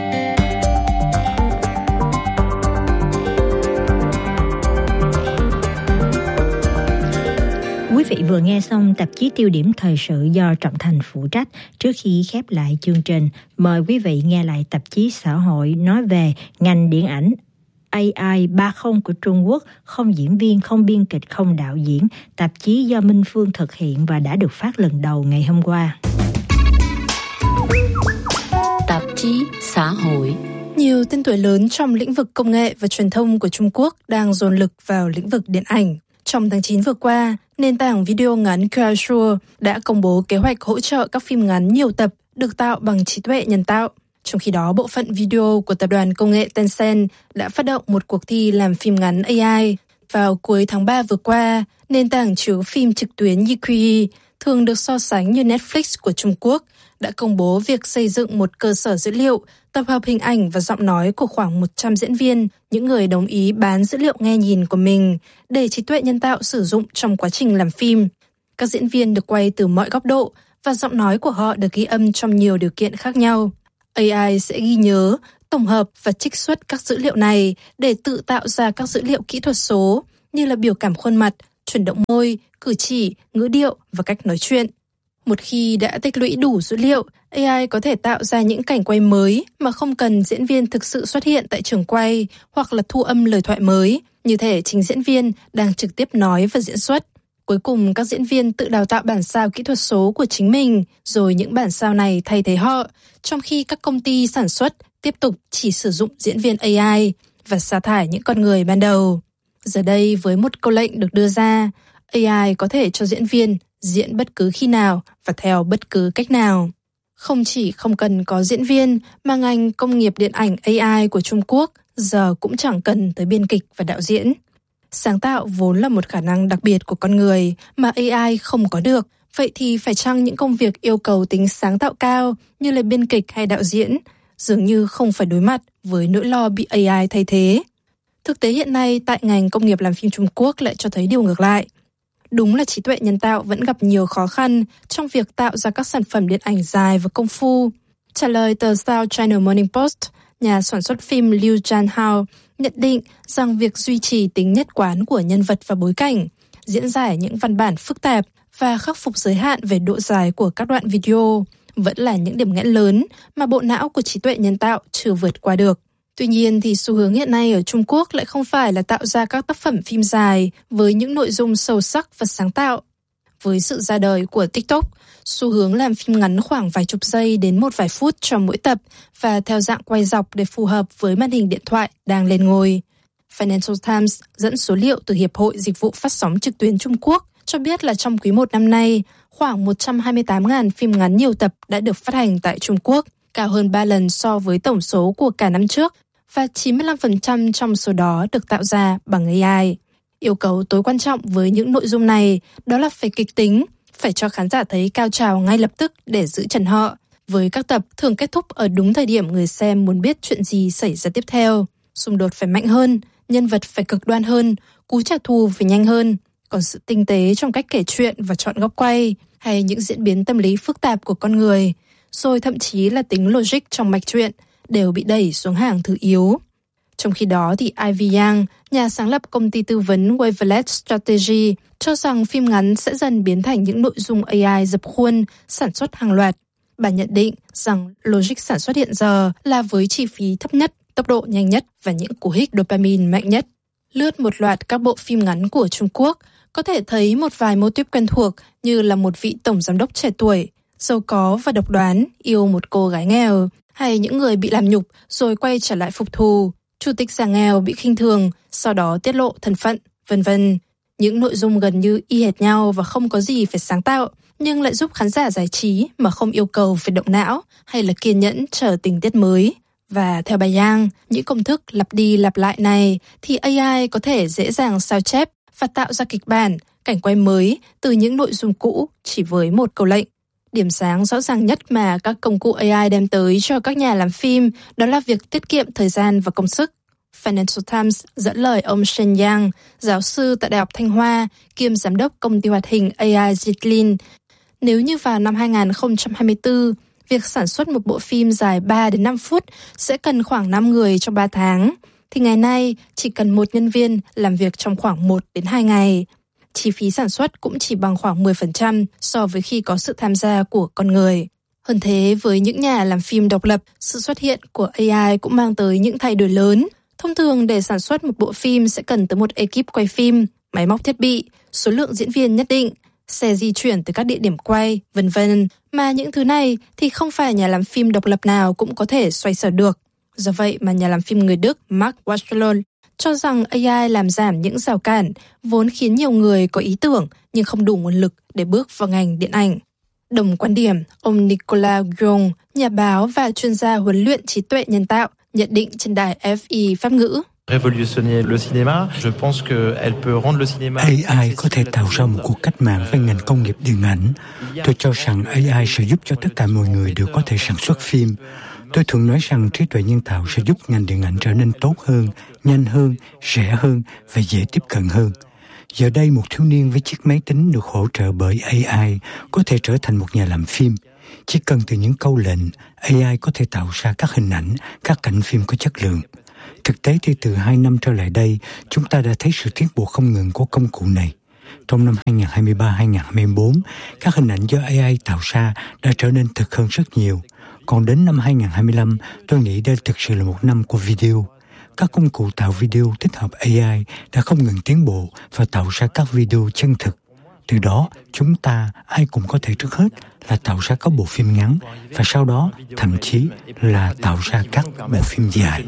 Quý vị vừa nghe xong tạp chí Tiêu điểm thời sự do Trọng Thành phụ trách. Trước khi khép lại chương trình, mời quý vị nghe lại tạp chí xã hội nói về ngành điện ảnh AI 30 của Trung Quốc, không diễn viên, không biên kịch, không đạo diễn. Tạp chí do Minh Phương thực hiện và đã được phát lần đầu ngày hôm qua. Tạp chí xã hội. Nhiều tên tuổi lớn trong lĩnh vực công nghệ và truyền thông của Trung Quốc đang dồn lực vào lĩnh vực điện ảnh. Trong tháng 9 vừa qua, nền tảng video ngắn Kuaishou đã công bố kế hoạch hỗ trợ các phim ngắn nhiều tập được tạo bằng trí tuệ nhân tạo. Trong khi đó, bộ phận video của tập đoàn công nghệ Tencent đã phát động một cuộc thi làm phim ngắn AI. Vào cuối tháng 3 vừa qua, nền tảng chiếu phim trực tuyến Youku, thường được so sánh như Netflix của Trung Quốc, đã công bố việc xây dựng một cơ sở dữ liệu tập hợp hình ảnh và giọng nói của khoảng 100 diễn viên, những người đồng ý bán dữ liệu nghe nhìn của mình để trí tuệ nhân tạo sử dụng trong quá trình làm phim. Các diễn viên được quay từ mọi góc độ và giọng nói của họ được ghi âm trong nhiều điều kiện khác nhau. AI sẽ ghi nhớ, tổng hợp và trích xuất các dữ liệu này để tự tạo ra các dữ liệu kỹ thuật số như là biểu cảm khuôn mặt, chuyển động môi, cử chỉ, ngữ điệu và cách nói chuyện. Một khi đã tích lũy đủ dữ liệu, AI có thể tạo ra những cảnh quay mới mà không cần diễn viên thực sự xuất hiện tại trường quay hoặc là thu âm lời thoại mới, như thể chính diễn viên đang trực tiếp nói và diễn xuất. Cuối cùng, các diễn viên tự đào tạo bản sao kỹ thuật số của chính mình, rồi những bản sao này thay thế họ, trong khi các công ty sản xuất tiếp tục chỉ sử dụng diễn viên AI và sa thải những con người ban đầu. Giờ đây, với một câu lệnh được đưa ra, AI có thể cho diễn viên diễn bất cứ khi nào và theo bất cứ cách nào. Không chỉ không cần có diễn viên, mà ngành công nghiệp điện ảnh AI của Trung Quốc giờ cũng chẳng cần tới biên kịch và đạo diễn. Sáng tạo vốn là một khả năng đặc biệt của con người mà AI không có được. Vậy thì phải chăng những công việc yêu cầu tính sáng tạo cao như là biên kịch hay đạo diễn dường như không phải đối mặt với nỗi lo bị AI thay thế? Thực tế hiện nay tại ngành công nghiệp làm phim Trung Quốc lại cho thấy điều ngược lại. Đúng là trí tuệ nhân tạo vẫn gặp nhiều khó khăn trong việc tạo ra các sản phẩm điện ảnh dài và công phu. Trả lời tờ South China Morning Post, nhà sản xuất phim Liu Jianhao nhận định rằng việc duy trì tính nhất quán của nhân vật và bối cảnh, diễn giải những văn bản phức tạp và khắc phục giới hạn về độ dài của các đoạn video vẫn là những điểm nghẽn lớn mà bộ não của trí tuệ nhân tạo chưa vượt qua được. Tuy nhiên thì xu hướng hiện nay ở Trung Quốc lại không phải là tạo ra các tác phẩm phim dài với những nội dung sâu sắc và sáng tạo. Với sự ra đời của TikTok, xu hướng làm phim ngắn khoảng vài chục giây đến một vài phút cho mỗi tập và theo dạng quay dọc để phù hợp với màn hình điện thoại đang lên ngôi. Financial Times dẫn số liệu từ Hiệp hội Dịch vụ Phát sóng trực tuyến Trung Quốc cho biết là trong quý 1 năm nay, khoảng 128.000 phim ngắn nhiều tập đã được phát hành tại Trung Quốc, cao hơn 3 lần so với tổng số của cả năm trước, và 95% trong số đó được tạo ra bằng AI. Yêu cầu tối quan trọng với những nội dung này đó là phải kịch tính, phải cho khán giả thấy cao trào ngay lập tức để giữ chân họ, với các tập thường kết thúc ở đúng thời điểm người xem muốn biết chuyện gì xảy ra tiếp theo. Xung đột phải mạnh hơn, nhân vật phải cực đoan hơn, cú trả thù phải nhanh hơn, còn sự tinh tế trong cách kể chuyện và chọn góc quay, hay những diễn biến tâm lý phức tạp của con người, rồi thậm chí là tính logic trong mạch truyện, đều bị đẩy xuống hàng thứ yếu. Trong khi đó thì Ivy Yang, nhà sáng lập công ty tư vấn Wavelet Strategy, cho rằng phim ngắn sẽ dần biến thành những nội dung AI dập khuôn, sản xuất hàng loạt. Bà nhận định rằng logic sản xuất hiện giờ là với chi phí thấp nhất, tốc độ nhanh nhất và những cú hích dopamine mạnh nhất. Lướt một loạt các bộ phim ngắn của Trung Quốc, có thể thấy một vài mô típ quen thuộc như là một vị tổng giám đốc trẻ tuổi, giàu có và độc đoán, yêu một cô gái nghèo, hay những người bị làm nhục rồi quay trở lại phục thù, chủ tịch già nghèo bị khinh thường, sau đó tiết lộ thân phận, vân vân. Những nội dung gần như y hệt nhau và không có gì phải sáng tạo, nhưng lại giúp khán giả giải trí mà không yêu cầu phải động não hay là kiên nhẫn chờ tình tiết mới. Và theo bà Yang, những công thức lặp đi lặp lại này thì AI có thể dễ dàng sao chép và tạo ra kịch bản, cảnh quay mới từ những nội dung cũ chỉ với một câu lệnh. Điểm sáng rõ ràng nhất mà các công cụ AI đem tới cho các nhà làm phim đó là việc tiết kiệm thời gian và công sức. Financial Times dẫn lời ông Shen Yang, giáo sư tại Đại học Thanh Hoa, kiêm giám đốc công ty hoạt hình AI Zitlin. Nếu như vào năm 2024, việc sản xuất một bộ phim dài 3 đến 5 phút sẽ cần khoảng 5 người trong 3 tháng, thì ngày nay chỉ cần một nhân viên làm việc trong khoảng 1 đến 2 ngày. Chi phí sản xuất cũng chỉ bằng khoảng 10% so với khi có sự tham gia của con người. Hơn thế, với những nhà làm phim độc lập, sự xuất hiện của AI cũng mang tới những thay đổi lớn. Thông thường để sản xuất một bộ phim sẽ cần tới một ekip quay phim, máy móc thiết bị, số lượng diễn viên nhất định, xe di chuyển tới các địa điểm quay, vân vân. Mà những thứ này thì không phải nhà làm phim độc lập nào cũng có thể xoay sở được. Do vậy mà nhà làm phim người Đức Mark Wahlberg cho rằng AI làm giảm những rào cản vốn khiến nhiều người có ý tưởng nhưng không đủ nguồn lực để bước vào ngành điện ảnh. Đồng quan điểm, ông Nicolas Guillon, nhà báo và chuyên gia huấn luyện trí tuệ nhân tạo, nhận định trên đài FI Pháp ngữ. AI có thể tạo ra một cuộc cách mạng về ngành công nghiệp điện ảnh. Tôi cho rằng AI sẽ giúp cho tất cả mọi người đều có thể sản xuất phim. Tôi thường nói rằng trí tuệ nhân tạo sẽ giúp ngành điện ảnh trở nên tốt hơn, nhanh hơn, rẻ hơn và dễ tiếp cận hơn. Giờ đây, một thiếu niên với chiếc máy tính được hỗ trợ bởi AI có thể trở thành một nhà làm phim. Chỉ cần từ những câu lệnh, AI có thể tạo ra các hình ảnh, các cảnh phim có chất lượng. Thực tế thì từ 2 năm trở lại đây, chúng ta đã thấy sự tiến bộ không ngừng của công cụ này. Trong năm 2023-2024, các hình ảnh do AI tạo ra đã trở nên thực hơn rất nhiều. Còn đến năm 2025, tôi nghĩ đây thực sự là một năm của video. Các công cụ tạo video tích hợp AI đã không ngừng tiến bộ và tạo ra các video chân thực. Từ đó, chúng ta ai cũng có thể trước hết là tạo ra các bộ phim ngắn và sau đó thậm chí là tạo ra các bộ phim dài.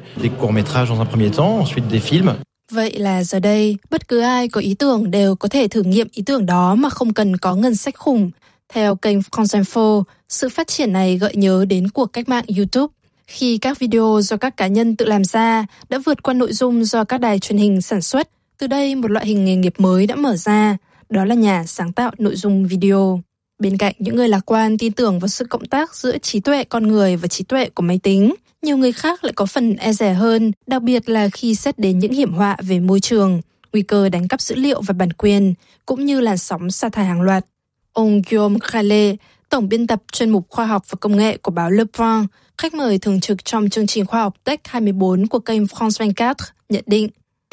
Vậy là giờ đây, bất cứ ai có ý tưởng đều có thể thử nghiệm ý tưởng đó mà không cần có ngân sách khủng. Theo kênh France Info, sự phát triển này gợi nhớ đến cuộc cách mạng YouTube, khi các video do các cá nhân tự làm ra đã vượt qua nội dung do các đài truyền hình sản xuất. Từ đây, một loại hình nghề nghiệp mới đã mở ra, đó là nhà sáng tạo nội dung video. Bên cạnh những người lạc quan tin tưởng vào sự cộng tác giữa trí tuệ con người và trí tuệ của máy tính, nhiều người khác lại có phần e dè hơn, đặc biệt là khi xét đến những hiểm họa về môi trường, nguy cơ đánh cắp dữ liệu và bản quyền, cũng như làn sóng sa thải hàng loạt. Ông Guillaume Calais, tổng biên tập chuyên mục khoa học và công nghệ của báo Le Point, khách mời thường trực trong chương trình khoa học Tech 24 của kênh France 24, nhận định.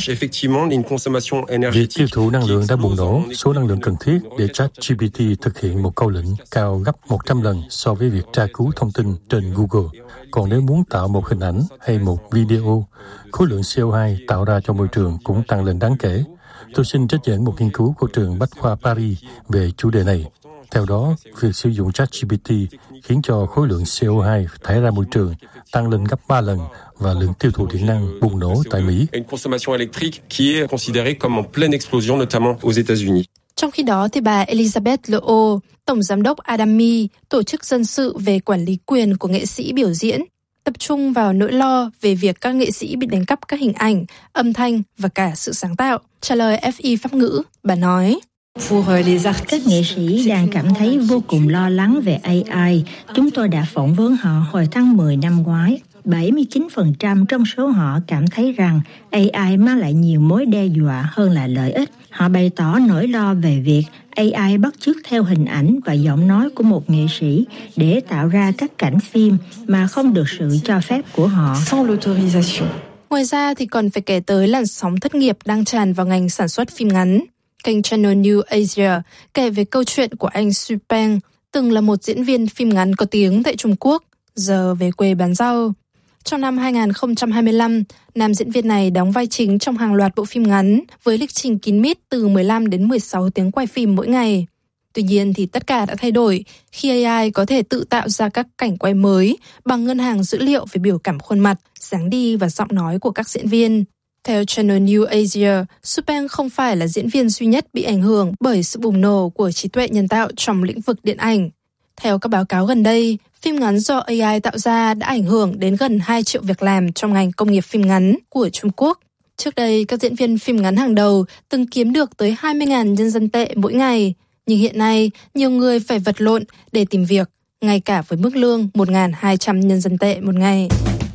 Việc tiêu thụ năng lượng đã bùng nổ, số năng lượng cần thiết để ChatGPT thực hiện một câu lệnh cao gấp 100 lần so với việc tra cứu thông tin trên Google. Còn nếu muốn tạo một hình ảnh hay một video, khối lượng CO2 tạo ra cho môi trường cũng tăng lên đáng kể. Tôi xin trích dẫn một nghiên cứu của trường Bách khoa Paris về chủ đề này. Theo đó, việc sử dụng ChatGPT khiến cho khối lượng CO2 thải ra môi trường tăng lên gấp 3 lần và lượng tiêu thụ điện năng bùng nổ tại Mỹ. Trong khi đó, thì bà Elizabeth Leau, tổng giám đốc Adami, tổ chức dân sự về quản lý quyền của nghệ sĩ biểu diễn, tập trung vào nỗi lo về việc các nghệ sĩ bị đánh cắp các hình ảnh, âm thanh và cả sự sáng tạo. Trả lời FI Pháp ngữ, bà nói: Các nghệ sĩ đang cảm thấy vô cùng lo lắng về AI. Chúng tôi đã phỏng vấn họ hồi tháng 10 năm ngoái. 79% trong số họ cảm thấy rằng AI mang lại nhiều mối đe dọa hơn là lợi ích. Họ bày tỏ nỗi lo về việc AI bắt chước theo hình ảnh và giọng nói của một nghệ sĩ để tạo ra các cảnh phim mà không được sự cho phép của họ. Ngoài ra thì còn phải kể tới làn sóng thất nghiệp đang tràn vào ngành sản xuất phim ngắn. Kênh Channel News Asia kể về câu chuyện của anh Xu Peng, từng là một diễn viên phim ngắn có tiếng tại Trung Quốc, giờ về quê bán rau. Trong năm 2025, nam diễn viên này đóng vai chính trong hàng loạt bộ phim ngắn với lịch trình kín mít từ 15 đến 16 tiếng quay phim mỗi ngày. Tuy nhiên thì tất cả đã thay đổi khi AI có thể tự tạo ra các cảnh quay mới bằng ngân hàng dữ liệu về biểu cảm khuôn mặt, dáng đi và giọng nói của các diễn viên. Theo Channel News Asia, Xu Peng không phải là diễn viên duy nhất bị ảnh hưởng bởi sự bùng nổ của trí tuệ nhân tạo trong lĩnh vực điện ảnh. Theo các báo cáo gần đây, phim ngắn do AI tạo ra đã ảnh hưởng đến gần 2 triệu việc làm trong ngành công nghiệp phim ngắn của Trung Quốc. Trước đây, các diễn viên phim ngắn hàng đầu từng kiếm được tới 20.000 nhân dân tệ mỗi ngày. Nhưng hiện nay, nhiều người phải vật lộn để tìm việc, ngay cả với mức lương 1.200 nhân dân tệ một ngày.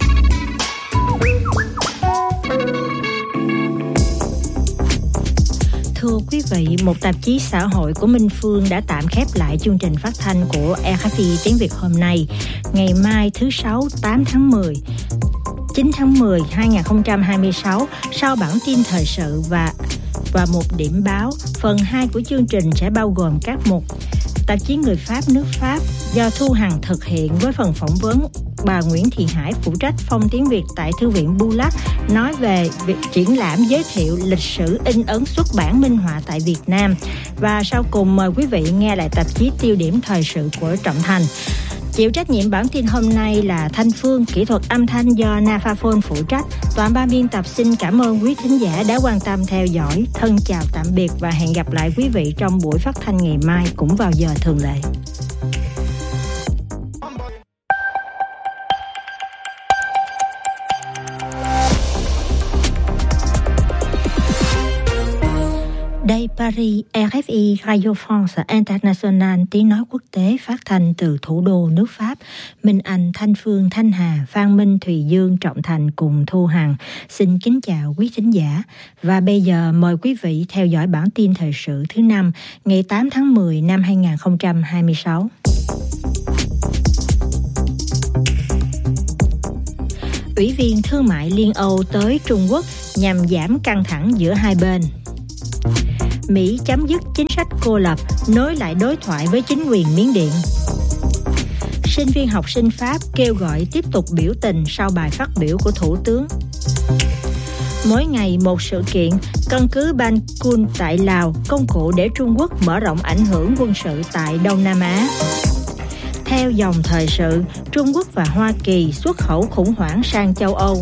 Thưa quý vị, một tạp chí xã hội của Minh Phương đã tạm khép lại chương trình phát thanh của RFI tiếng Việt hôm nay, ngày mai thứ Sáu 8 tháng 10. 9 tháng 10 2026, sau bản tin thời sự và một điểm báo, phần 2 của chương trình sẽ bao gồm các mục tạp chí Người Pháp nước Pháp do Thu Hằng thực hiện với phần phỏng vấn bà Nguyễn Thị Hải, phụ trách phòng tiếng Việt tại Thư viện Bulac, nói về việc triển lãm giới thiệu lịch sử in ấn xuất bản minh họa tại Việt Nam. Và sau cùng mời quý vị nghe lại tạp chí Tiêu điểm thời sự của Trọng Thành. Chịu trách nhiệm bản tin hôm nay là Thanh Phương, kỹ thuật âm thanh do Nafaphone phụ trách. Toàn ban biên tập xin cảm ơn quý thính giả đã quan tâm theo dõi. Thân chào tạm biệt và hẹn gặp lại quý vị trong buổi phát thanh ngày mai cũng vào giờ thường lệ. Paris, RFI Radio France International, tiếng nói quốc tế phát thanh từ thủ đô nước Pháp. Minh Anh, Thanh Phương, Thanh Hà, Phan Minh, Thùy Dương, Trọng Thành cùng Thu Hằng xin kính chào quý thính giả. Và bây giờ mời quý vị theo dõi bản tin thời sự thứ 5 ngày 8 tháng 10 năm 2026. Ủy viên Thương mại Liên Âu tới Trung Quốc nhằm giảm căng thẳng giữa hai bên. Mỹ chấm dứt chính sách cô lập, nối lại đối thoại với chính quyền Miến Điện. Sinh viên học sinh Pháp kêu gọi tiếp tục biểu tình sau bài phát biểu của Thủ tướng. Mỗi ngày một sự kiện, căn cứ Ban Kun tại Lào công cụ để Trung Quốc mở rộng ảnh hưởng quân sự tại Đông Nam Á. Theo dòng thời sự, Trung Quốc và Hoa Kỳ xuất khẩu khủng hoảng sang châu Âu.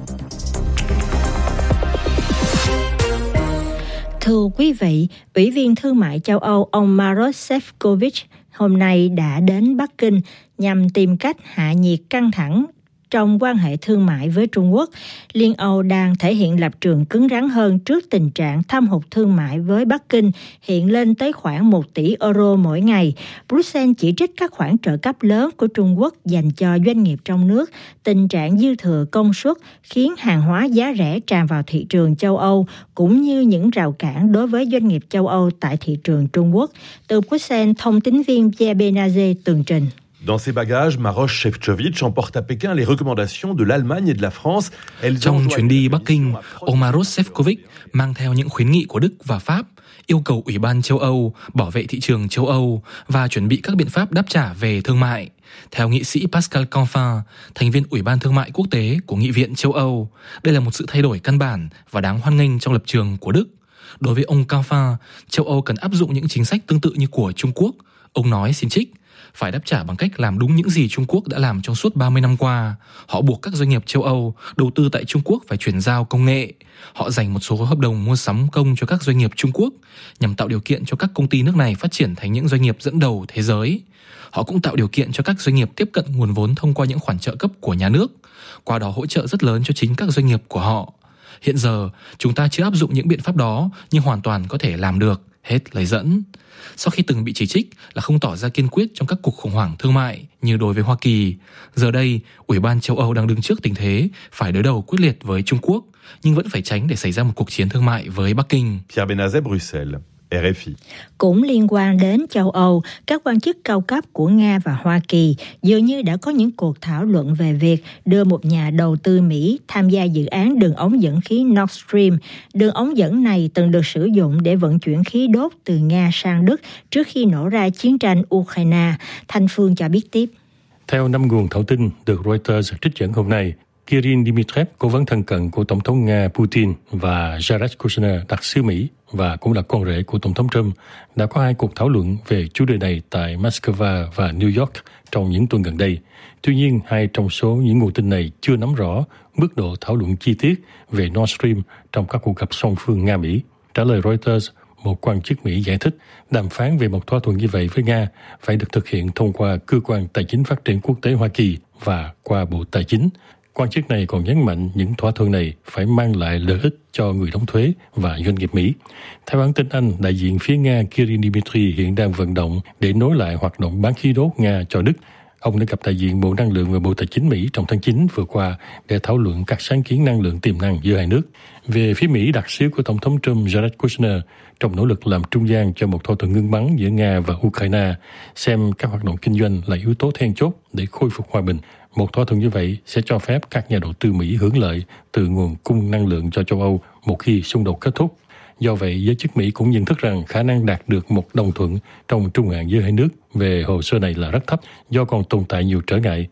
Thưa quý vị, Ủy viên Thương mại châu Âu ông Maroš Šefčovič hôm nay đã đến Bắc Kinh nhằm tìm cách hạ nhiệt căng thẳng trong quan hệ thương mại với Trung Quốc. Liên Âu đang thể hiện lập trường cứng rắn hơn trước tình trạng thâm hụt thương mại với Bắc Kinh hiện lên tới khoảng 1 tỷ euro mỗi ngày. Bruxelles chỉ trích các khoản trợ cấp lớn của Trung Quốc dành cho doanh nghiệp trong nước, tình trạng dư thừa công suất khiến hàng hóa giá rẻ tràn vào thị trường châu Âu, cũng như những rào cản đối với doanh nghiệp châu Âu tại thị trường Trung Quốc. Từ Bruxelles, thông tín viên Pierre Benazé tường trình. Dans ses bagages, Maroš Šefčovič emporte à Pékin les recommandations de l'Allemagne et de la France. Trong chuyến đi Bắc Kinh, ông Maroš Šefčovič mang theo những khuyến nghị của Đức và Pháp, yêu cầu Ủy ban châu Âu bảo vệ thị trường châu Âu và chuẩn bị các biện pháp đáp trả về thương mại. Theo nghị sĩ Pascal Canfin, thành viên Ủy ban Thương mại Quốc tế của Nghị viện châu Âu, đây là một sự thay đổi căn bản và đáng hoan nghênh trong lập trường của Đức. Đối với ông Canfin, châu Âu cần áp dụng những chính sách tương tự như của Trung Quốc. Ông nói xin trích, phải đáp trả bằng cách làm đúng những gì Trung Quốc đã làm trong suốt 30 năm qua. Họ buộc các doanh nghiệp châu Âu đầu tư tại Trung Quốc phải chuyển giao công nghệ. Họ dành một số hợp đồng mua sắm công cho các doanh nghiệp Trung Quốc nhằm tạo điều kiện cho các công ty nước này phát triển thành những doanh nghiệp dẫn đầu thế giới. Họ cũng tạo điều kiện cho các doanh nghiệp tiếp cận nguồn vốn thông qua những khoản trợ cấp của nhà nước, qua đó hỗ trợ rất lớn cho chính các doanh nghiệp của họ. Hiện giờ, chúng ta chưa áp dụng những biện pháp đó nhưng hoàn toàn có thể làm được. Hết lời dẫn. Sau khi từng bị chỉ trích là không tỏ ra kiên quyết trong các cuộc khủng hoảng thương mại như đối với Hoa Kỳ, giờ đây, Ủy ban châu Âu đang đứng trước tình thế phải đối đầu quyết liệt với Trung Quốc, nhưng vẫn phải tránh để xảy ra một cuộc chiến thương mại với Bắc Kinh. Pierre Benazé, Bruxelles. RFI. Cũng liên quan đến châu Âu, các quan chức cao cấp của Nga và Hoa Kỳ dường như đã có những cuộc thảo luận về việc đưa một nhà đầu tư Mỹ tham gia dự án đường ống dẫn khí Nord Stream. Đường ống dẫn này từng được sử dụng để vận chuyển khí đốt từ Nga sang Đức trước khi nổ ra chiến tranh Ukraine. Thanh Phương cho biết tiếp. Theo 5 nguồn thạo tin được Reuters trích dẫn hôm nay, Kirill Dmitriev, cố vấn thân cận của Tổng thống Nga Putin, và Jared Kushner, đặc sứ Mỹ và cũng là con rể của Tổng thống Trump, đã có 2 cuộc thảo luận về chủ đề này tại Moscow và New York trong những tuần gần đây. Tuy nhiên, 2 trong số những nguồn tin này chưa nắm rõ mức độ thảo luận chi tiết về Nord Stream trong các cuộc gặp song phương Nga-Mỹ. Trả lời Reuters, một quan chức Mỹ giải thích đàm phán về một thỏa thuận như vậy với Nga phải được thực hiện thông qua Cơ quan Tài chính Phát triển Quốc tế Hoa Kỳ và qua Bộ Tài chính. Quan chức này còn nhấn mạnh những thỏa thuận này phải mang lại lợi ích cho người đóng thuế và doanh nghiệp Mỹ. Theo hãng tin Anh, đại diện phía Nga Kirill Dmitry hiện đang vận động để nối lại hoạt động bán khí đốt Nga cho Đức. Ông đã gặp đại diện Bộ Năng lượng và Bộ Tài chính Mỹ trong tháng 9 vừa qua để thảo luận các sáng kiến năng lượng tiềm năng giữa hai nước. Về phía Mỹ, đặc sứ của Tổng thống Trump Jared Kushner, trong nỗ lực làm trung gian cho một thỏa thuận ngưng bắn giữa Nga và Ukraine, xem các hoạt động kinh doanh là yếu tố then chốt để khôi phục hòa bình. Một thỏa thuận như vậy sẽ cho phép các nhà đầu tư Mỹ hưởng lợi từ nguồn cung năng lượng cho châu Âu một khi xung đột kết thúc. Do vậy, giới chức Mỹ cũng nhận thức rằng khả năng đạt được một đồng thuận trong trung hạn giữa hai nước về hồ sơ này là rất thấp do còn tồn tại nhiều trở ngại.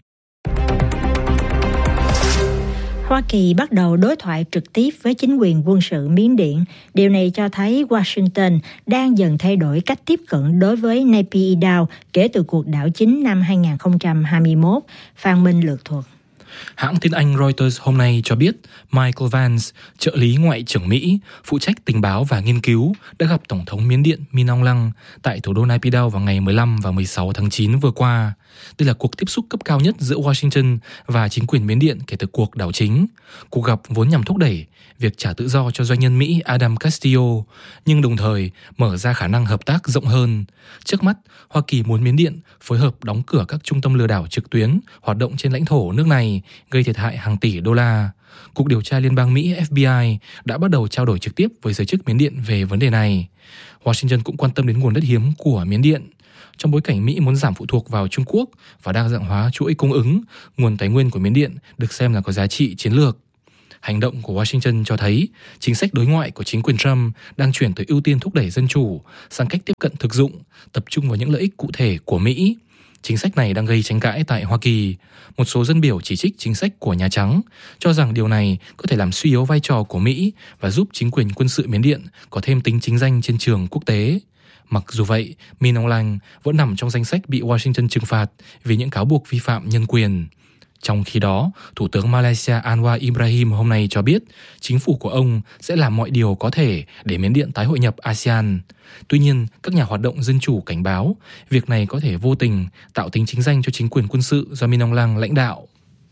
Hoa Kỳ bắt đầu đối thoại trực tiếp với chính quyền quân sự Miến Điện. Điều này cho thấy Washington đang dần thay đổi cách tiếp cận đối với Naypyidaw kể từ cuộc đảo chính năm 2021. Phan Minh lược thuật. Hãng tin Anh Reuters hôm nay cho biết Michael Vance, trợ lý Ngoại trưởng Mỹ, phụ trách tình báo và nghiên cứu, đã gặp Tổng thống Miến Điện Min Aung Hlaing tại thủ đô Naypyidaw vào ngày 15 và 16 tháng 9 vừa qua. Đây là cuộc tiếp xúc cấp cao nhất giữa Washington và chính quyền Miến Điện kể từ cuộc đảo chính. Cuộc gặp vốn nhằm thúc đẩy việc trả tự do cho doanh nhân Mỹ Adam Castillo, nhưng đồng thời mở ra khả năng hợp tác rộng hơn. Trước mắt, Hoa Kỳ muốn Miến Điện phối hợp đóng cửa các trung tâm lừa đảo trực tuyến hoạt động trên lãnh thổ nước này, gây thiệt hại hàng tỷ đô la. Cục điều tra Liên bang Mỹ FBI đã bắt đầu trao đổi trực tiếp với giới chức Miến Điện về vấn đề này. Washington cũng quan tâm đến nguồn đất hiếm của Miến Điện. Trong bối cảnh Mỹ muốn giảm phụ thuộc vào Trung Quốc và đa dạng hóa chuỗi cung ứng, nguồn tài nguyên của Miến Điện được xem là có giá trị chiến lược. Hành động của Washington cho thấy chính sách đối ngoại của chính quyền Trump đang chuyển từ ưu tiên thúc đẩy dân chủ sang cách tiếp cận thực dụng, tập trung vào những lợi ích cụ thể của Mỹ. Chính sách này đang gây tranh cãi tại Hoa Kỳ. Một số dân biểu chỉ trích chính sách của Nhà Trắng, cho rằng điều này có thể làm suy yếu vai trò của Mỹ và giúp chính quyền quân sự Miến Điện có thêm tính chính danh trên trường quốc tế. Mặc dù vậy, Min Aung Hlaing vẫn nằm trong danh sách bị Washington trừng phạt vì những cáo buộc vi phạm nhân quyền. Trong khi đó, Thủ tướng Malaysia Anwar Ibrahim hôm nay cho biết chính phủ của ông sẽ làm mọi điều có thể để Miến Điện tái hội nhập ASEAN. Tuy nhiên, các nhà hoạt động dân chủ cảnh báo việc này có thể vô tình tạo tính chính danh cho chính quyền quân sự do Min Aung Hlaing lãnh đạo.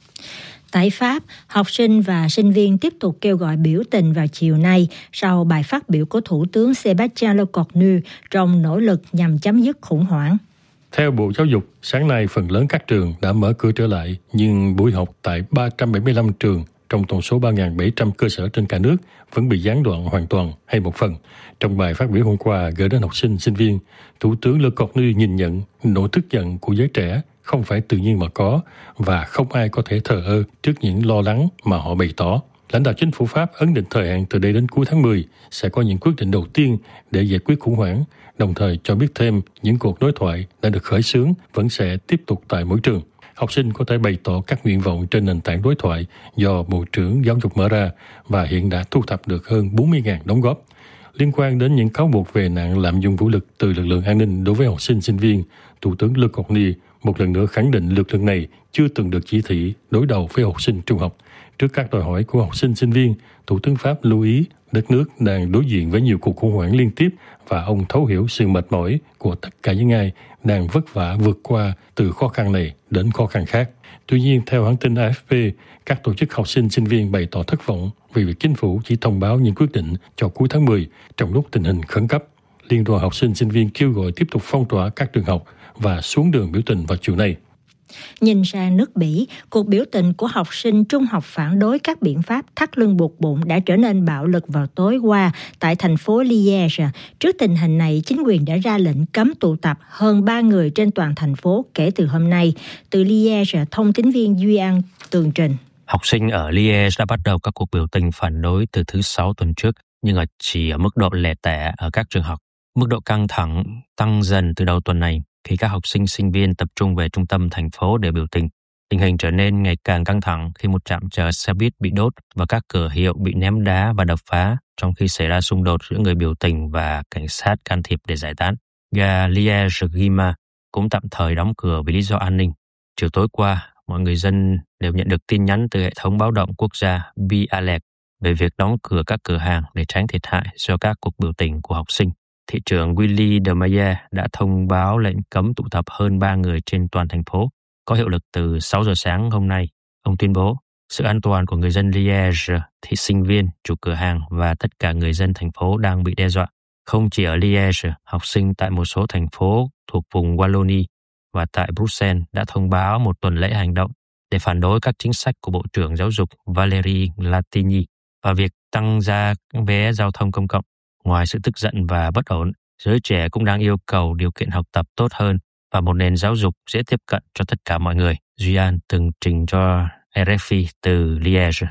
Tại Pháp, học sinh và sinh viên tiếp tục kêu gọi biểu tình vào chiều nay sau bài phát biểu của Thủ tướng Sébastien Lecornu trong nỗ lực nhằm chấm dứt khủng hoảng. Theo Bộ Giáo dục, sáng nay phần lớn các trường đã mở cửa trở lại, nhưng buổi học tại 375 trường trong tổng số 3.700 cơ sở trên cả nước vẫn bị gián đoạn hoàn toàn hay một phần. Trong bài phát biểu hôm qua gửi đến học sinh, sinh viên, Thủ tướng Lecornu nhìn nhận nỗi tức giận của giới trẻ không phải tự nhiên mà có và không ai có thể thờ ơ trước những lo lắng mà họ bày tỏ. Lãnh đạo chính phủ Pháp ấn định thời hạn từ đây đến cuối tháng 10 sẽ có những quyết định đầu tiên để giải quyết khủng hoảng, đồng thời cho biết thêm những cuộc đối thoại đã được khởi xướng vẫn sẽ tiếp tục tại mỗi trường. Học sinh có thể bày tỏ các nguyện vọng trên nền tảng đối thoại do Bộ trưởng Giáo dục mở ra và hiện đã thu thập được hơn 40.000 đóng góp. Liên quan đến những cáo buộc về nạn lạm dụng vũ lực từ lực lượng an ninh đối với học sinh, sinh viên, Thủ tướng Lecornu một lần nữa khẳng định lực lượng này chưa từng được chỉ thị đối đầu với học sinh trung học. Trước các đòi hỏi của học sinh, sinh viên, Thủ tướng Pháp lưu ý đất nước đang đối diện với nhiều cuộc khủng hoảng liên tiếp và ông thấu hiểu sự mệt mỏi của tất cả những ai đang vất vả vượt qua từ khó khăn này đến khó khăn khác. Tuy nhiên, theo hãng tin AFP, các tổ chức học sinh, sinh viên bày tỏ thất vọng vì việc chính phủ chỉ thông báo những quyết định cho cuối tháng 10 trong lúc tình hình khẩn cấp. Liên đoàn học sinh, sinh viên kêu gọi tiếp tục phong tỏa các trường học và xuống đường biểu tình vào chiều nay. Nhìn sang nước Bỉ, cuộc biểu tình của học sinh trung học phản đối các biện pháp thắt lưng buộc bụng đã trở nên bạo lực vào tối qua tại thành phố Liège. Trước tình hình này, chính quyền đã ra lệnh cấm tụ tập hơn 3 người trên toàn thành phố kể từ hôm nay. Từ Liège, thông tín viên Duy An tường trình. Học sinh ở Liège đã bắt đầu các cuộc biểu tình phản đối từ thứ Sáu tuần trước, nhưng chỉ ở mức độ lẻ tẻ ở các trường học. Mức độ căng thẳng tăng dần từ đầu tuần này khi các học sinh, sinh viên tập trung về trung tâm thành phố để biểu tình. Tình hình trở nên ngày càng căng thẳng khi một trạm chờ xe buýt bị đốt và các cửa hiệu bị ném đá và đập phá, trong khi xảy ra xung đột giữa người biểu tình và cảnh sát can thiệp để giải tán. Ga Liège-Guillemard cũng tạm thời đóng cửa vì lý do an ninh. Chiều tối qua, mọi người dân đều nhận được tin nhắn từ hệ thống báo động quốc gia B-Alert về việc đóng cửa các cửa hàng để tránh thiệt hại do các cuộc biểu tình của học sinh. Thị trưởng Willy de Mayer đã thông báo lệnh cấm tụ tập hơn 3 người trên toàn thành phố, có hiệu lực từ 6 giờ sáng hôm nay. Ông tuyên bố sự an toàn của người dân Liège, thị sinh viên, chủ cửa hàng và tất cả người dân thành phố đang bị đe dọa. Không chỉ ở Liège, học sinh tại một số thành phố thuộc vùng Wallonie và tại Bruxelles đã thông báo một tuần lễ hành động để phản đối các chính sách của Bộ trưởng Giáo dục Valérie Latini và việc tăng giá vé giao thông công cộng. Ngoài sự tức giận và bất ổn, giới trẻ cũng đang yêu cầu điều kiện học tập tốt hơn và một nền giáo dục dễ tiếp cận cho tất cả mọi người. Duy An từng trình cho RFI từ Liège.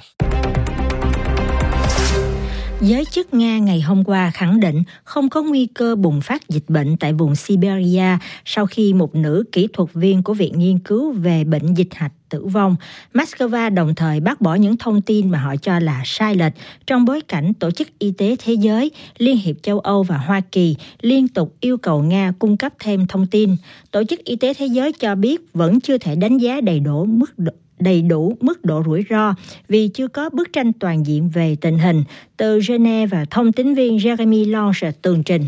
Giới chức Nga ngày hôm qua khẳng định không có nguy cơ bùng phát dịch bệnh tại vùng Siberia sau khi một nữ kỹ thuật viên của Viện Nghiên cứu về bệnh dịch hạch tử vong. Moscow đồng thời bác bỏ những thông tin mà họ cho là sai lệch trong bối cảnh Tổ chức Y tế Thế giới, Liên hiệp châu Âu và Hoa Kỳ liên tục yêu cầu Nga cung cấp thêm thông tin. Tổ chức Y tế Thế giới cho biết vẫn chưa thể đánh giá đầy đủ mức độ rủi ro vì chưa có bức tranh toàn diện về tình hình. Từ Geneva, thông tín viên Jeremy Lange tường trình.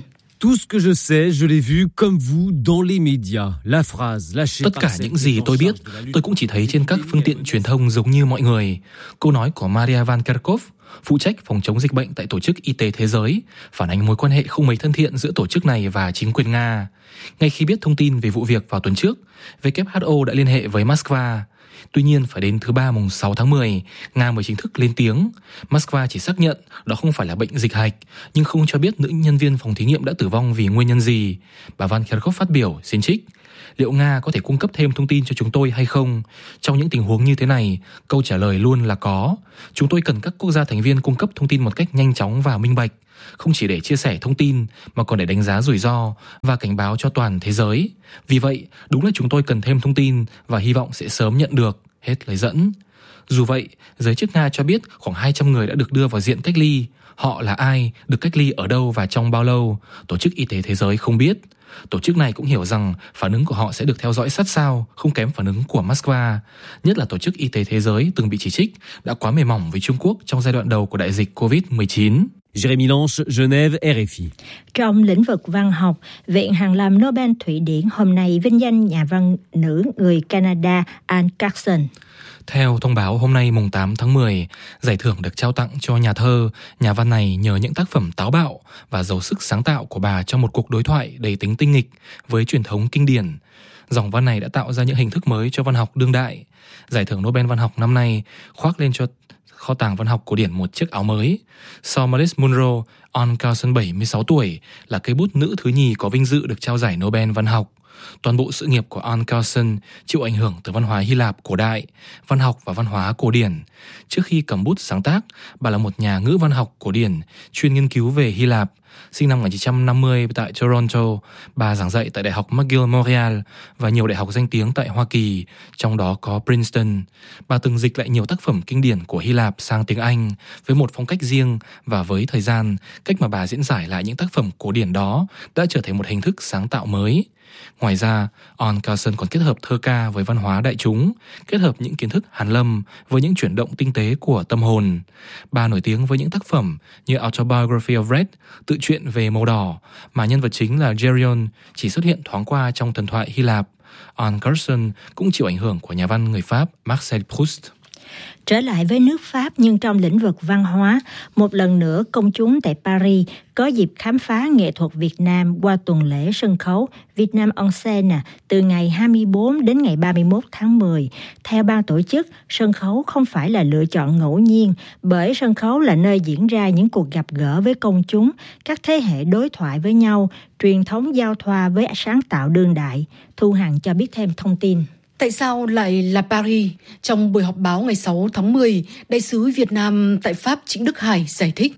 Tất cả những gì tôi biết, tôi cũng chỉ thấy trên các phương tiện truyền thông giống như mọi người. Câu nói của Maria Van Kerkhove, phụ trách phòng chống dịch bệnh tại Tổ chức Y tế Thế giới, phản ánh mối quan hệ không mấy thân thiện giữa tổ chức này và chính quyền Nga. Ngay khi biết thông tin về vụ việc vào tuần trước, WHO đã liên hệ với Moscow. Tuy nhiên, phải đến thứ Ba mùng 6 tháng 10, Nga mới chính thức lên tiếng. Moscow chỉ xác nhận đó không phải là bệnh dịch hạch, nhưng không cho biết nữ nhân viên phòng thí nghiệm đã tử vong vì nguyên nhân gì. Bà Van Kerkhove phát biểu, xin trích: liệu Nga có thể cung cấp thêm thông tin cho chúng tôi hay không? Trong những tình huống như thế này, câu trả lời luôn là có. Chúng tôi cần các quốc gia thành viên cung cấp thông tin một cách nhanh chóng và minh bạch, không chỉ để chia sẻ thông tin mà còn để đánh giá rủi ro và cảnh báo cho toàn thế giới. Vì vậy, đúng là chúng tôi cần thêm thông tin và hy vọng sẽ sớm nhận được. Hết lời dẫn. Dù vậy, giới chức Nga cho biết khoảng 200 người đã được đưa vào diện cách ly. Họ là ai, được cách ly ở đâu và trong bao lâu? Tổ chức Y tế Thế giới không biết. Tổ chức này cũng hiểu rằng phản ứng của họ sẽ được theo dõi sát sao, không kém phản ứng của Moscow. Nhất là Tổ chức Y tế Thế giới từng bị chỉ trích đã quá mềm mỏng với Trung Quốc trong giai đoạn đầu của đại dịch COVID-19. Jérémy Lange, Genève, RFI. Trong lĩnh vực văn học, Viện Hàn Lâm Nobel Thụy Điển hôm nay vinh danh nhà văn nữ người Canada Anne Carson. Theo thông báo hôm nay mùng 8 tháng 10, giải thưởng được trao tặng cho nhà thơ, nhà văn này nhờ những tác phẩm táo bạo và giàu sức sáng tạo của bà trong một cuộc đối thoại đầy tính tinh nghịch với truyền thống kinh điển. Dòng văn này đã tạo ra những hình thức mới cho văn học đương đại. Giải thưởng Nobel văn học năm nay khoác lên cho kho tàng văn học cổ điển một chiếc áo mới. Sau Marilyn Monroe, Anne Carson 76 tuổi là cây bút nữ thứ nhì có vinh dự được trao giải Nobel văn học. Toàn bộ sự nghiệp của Anne Carson chịu ảnh hưởng từ văn hóa Hy Lạp cổ đại, văn học và văn hóa cổ điển. Trước khi cầm bút sáng tác, bà là một nhà ngữ văn học cổ điển, chuyên nghiên cứu về Hy Lạp. Sinh năm 1950 tại Toronto, bà giảng dạy tại Đại học McGill Montreal và nhiều đại học danh tiếng tại Hoa Kỳ, trong đó có Princeton. Bà từng dịch lại nhiều tác phẩm kinh điển của Hy Lạp sang tiếng Anh với một phong cách riêng, và với thời gian, cách mà bà diễn giải lại những tác phẩm cổ điển đó đã trở thành một hình thức sáng tạo mới. Ngoài ra, Anne Carson còn kết hợp thơ ca với văn hóa đại chúng, kết hợp những kiến thức hàn lâm với những chuyển động tinh tế của tâm hồn. Bà nổi tiếng với những tác phẩm như Autobiography of Red, tự truyện về màu đỏ, mà nhân vật chính là Geryon chỉ xuất hiện thoáng qua trong thần thoại Hy Lạp. Anne Carson cũng chịu ảnh hưởng của nhà văn người Pháp Marcel Proust. Trở lại với nước Pháp, nhưng trong lĩnh vực văn hóa, một lần nữa công chúng tại Paris có dịp khám phá nghệ thuật Việt Nam qua tuần lễ sân khấu Việt Nam en scène từ ngày 24 đến ngày 31 tháng 10. Theo ban tổ chức, sân khấu không phải là lựa chọn ngẫu nhiên, bởi sân khấu là nơi diễn ra những cuộc gặp gỡ với công chúng, các thế hệ đối thoại với nhau, truyền thống giao thoa với sáng tạo đương đại. Thu Hằng cho biết thêm thông tin. Tại sao lại là Paris? Trong buổi họp báo ngày 6 tháng 10, Đại sứ Việt Nam tại Pháp Trịnh Đức Hải giải thích.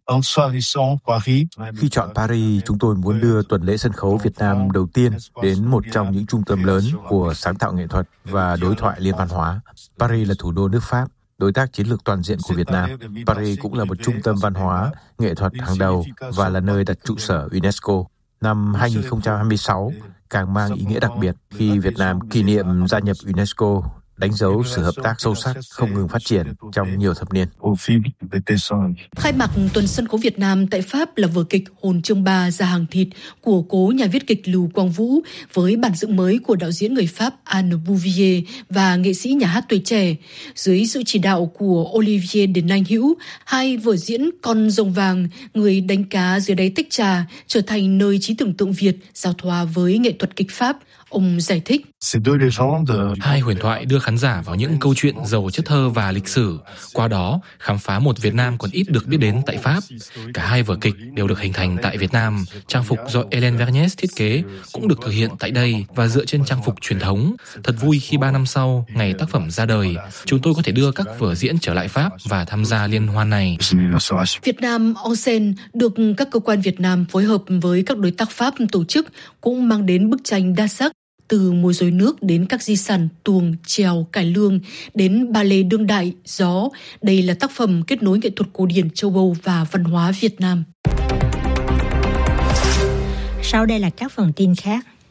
Khi chọn Paris, chúng tôi muốn đưa tuần lễ sân khấu Việt Nam đầu tiên đến một trong những trung tâm lớn của sáng tạo nghệ thuật và đối thoại liên văn hóa. Paris là thủ đô nước Pháp, đối tác chiến lược toàn diện của Việt Nam. Paris cũng là một trung tâm văn hóa, nghệ thuật hàng đầu và là nơi đặt trụ sở UNESCO. Năm 2026 càng mang ý nghĩa đặc biệt khi Việt Nam kỷ niệm gia nhập UNESCO, đánh dấu sự hợp tác sâu sắc không ngừng phát triển trong nhiều thập niên. Khai mạc tuần sân khấu Việt Nam tại Pháp là vở kịch Hồn Chương Ba Ra Hàng Thịt của cố nhà viết kịch Lưu Quang Vũ với bản dựng mới của đạo diễn người Pháp Anne Bouvier và nghệ sĩ nhà hát tuổi trẻ. Dưới sự chỉ đạo của Olivier de Nanh Hữu, hai vở diễn Con Rồng Vàng, Người Đánh Cá Dưới Đáy Tách Trà trở thành nơi trí tưởng tượng Việt giao thoa với nghệ thuật kịch Pháp. Ông giải thích. Hai huyền thoại đưa khán giả vào những câu chuyện giàu chất thơ và lịch sử, qua đó khám phá một Việt Nam còn ít được biết đến tại Pháp. Cả hai vở kịch đều được hình thành tại Việt Nam, trang phục do Hélène Vergnès thiết kế cũng được thực hiện tại đây và dựa trên trang phục truyền thống. Thật vui khi 3 năm sau, ngày tác phẩm ra đời, chúng tôi có thể đưa các vở diễn trở lại Pháp và tham gia liên hoan này. Việt Nam en scène được các cơ quan Việt Nam phối hợp với các đối tác Pháp tổ chức cũng mang đến bức tranh đa sắc, từ múa rối nước đến các di sản tuồng, chèo, cải lương đến ballet đương đại, gió. Đây là tác phẩm kết nối nghệ thuật cổ điển châu Âu và văn hóa Việt Nam. Sau đây là các phần tin khác.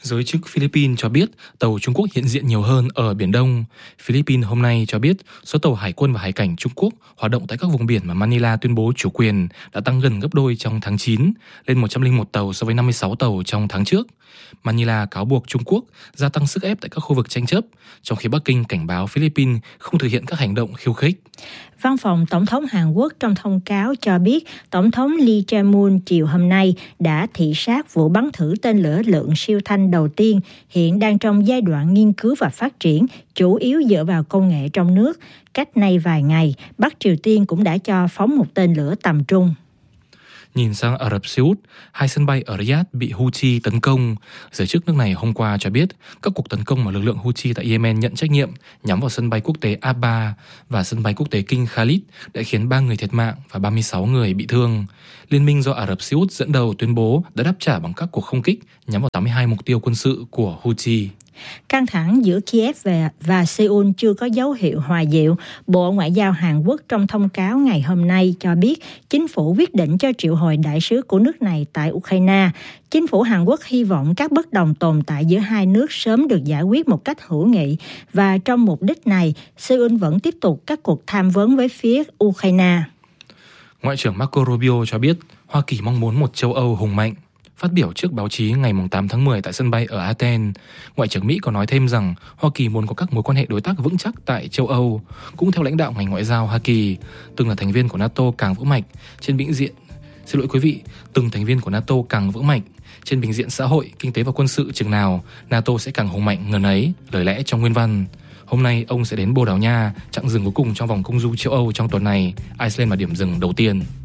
Giới chức Philippines cho biết tàu Trung Quốc hiện diện nhiều hơn ở Biển Đông. Philippines hôm nay cho biết số tàu hải quân và hải cảnh Trung Quốc hoạt động tại các vùng biển mà Manila tuyên bố chủ quyền đã tăng gần gấp đôi trong tháng 9, lên 101 tàu so với 56 tàu trong tháng trước. Manila cáo buộc Trung Quốc gia tăng sức ép tại các khu vực tranh chấp, trong khi Bắc Kinh cảnh báo Philippines không thực hiện các hành động khiêu khích. Văn phòng Tổng thống Hàn Quốc trong thông cáo cho biết Tổng thống Lee Jae-myung chiều hôm nay đã thị sát vụ bắn thử tên lửa lượng siêu thanh đầu tiên, hiện đang trong giai đoạn nghiên cứu và phát triển, chủ yếu dựa vào công nghệ trong nước. Cách nay vài ngày, Bắc Triều Tiên cũng đã cho phóng một tên lửa tầm trung. Nhìn sang Ả Rập Xê Út, 2 sân bay ở Riyadh bị Houthi tấn công. Giới chức nước này hôm qua cho biết các cuộc tấn công mà lực lượng Houthi tại Yemen nhận trách nhiệm nhắm vào sân bay quốc tế Aba và sân bay quốc tế King Khalid đã khiến 3 người thiệt mạng và 36 người bị thương. Liên minh do Ả Rập Xê Út dẫn đầu tuyên bố đã đáp trả bằng các cuộc không kích nhắm vào 82 mục tiêu quân sự của Houthi. Căng thẳng giữa Kiev và Seoul chưa có dấu hiệu hòa dịu. Bộ Ngoại giao Hàn Quốc trong thông cáo ngày hôm nay cho biết chính phủ quyết định cho triệu hồi đại sứ của nước này tại Ukraine. Chính phủ Hàn Quốc hy vọng các bất đồng tồn tại giữa hai nước sớm được giải quyết một cách hữu nghị, và trong mục đích này, Seoul vẫn tiếp tục các cuộc tham vấn với phía Ukraine. Ngoại trưởng Marco Rubio cho biết Hoa Kỳ mong muốn một châu Âu hùng mạnh. Phát biểu trước báo chí ngày 8 tháng 10 tại sân bay ở Athens, Ngoại trưởng Mỹ có nói thêm rằng Hoa Kỳ muốn có các mối quan hệ đối tác vững chắc tại châu Âu. Cũng theo lãnh đạo ngành ngoại giao Hoa Kỳ, từng thành viên của NATO càng vững mạnh trên bình diện xã hội, kinh tế và quân sự chừng nào, NATO sẽ càng hùng mạnh ngần ấy, lời lẽ trong nguyên văn. Hôm nay ông sẽ đến Bồ Đào Nha, chặng dừng cuối cùng trong vòng công du châu Âu trong tuần này. Iceland là điểm dừng đầu tiên.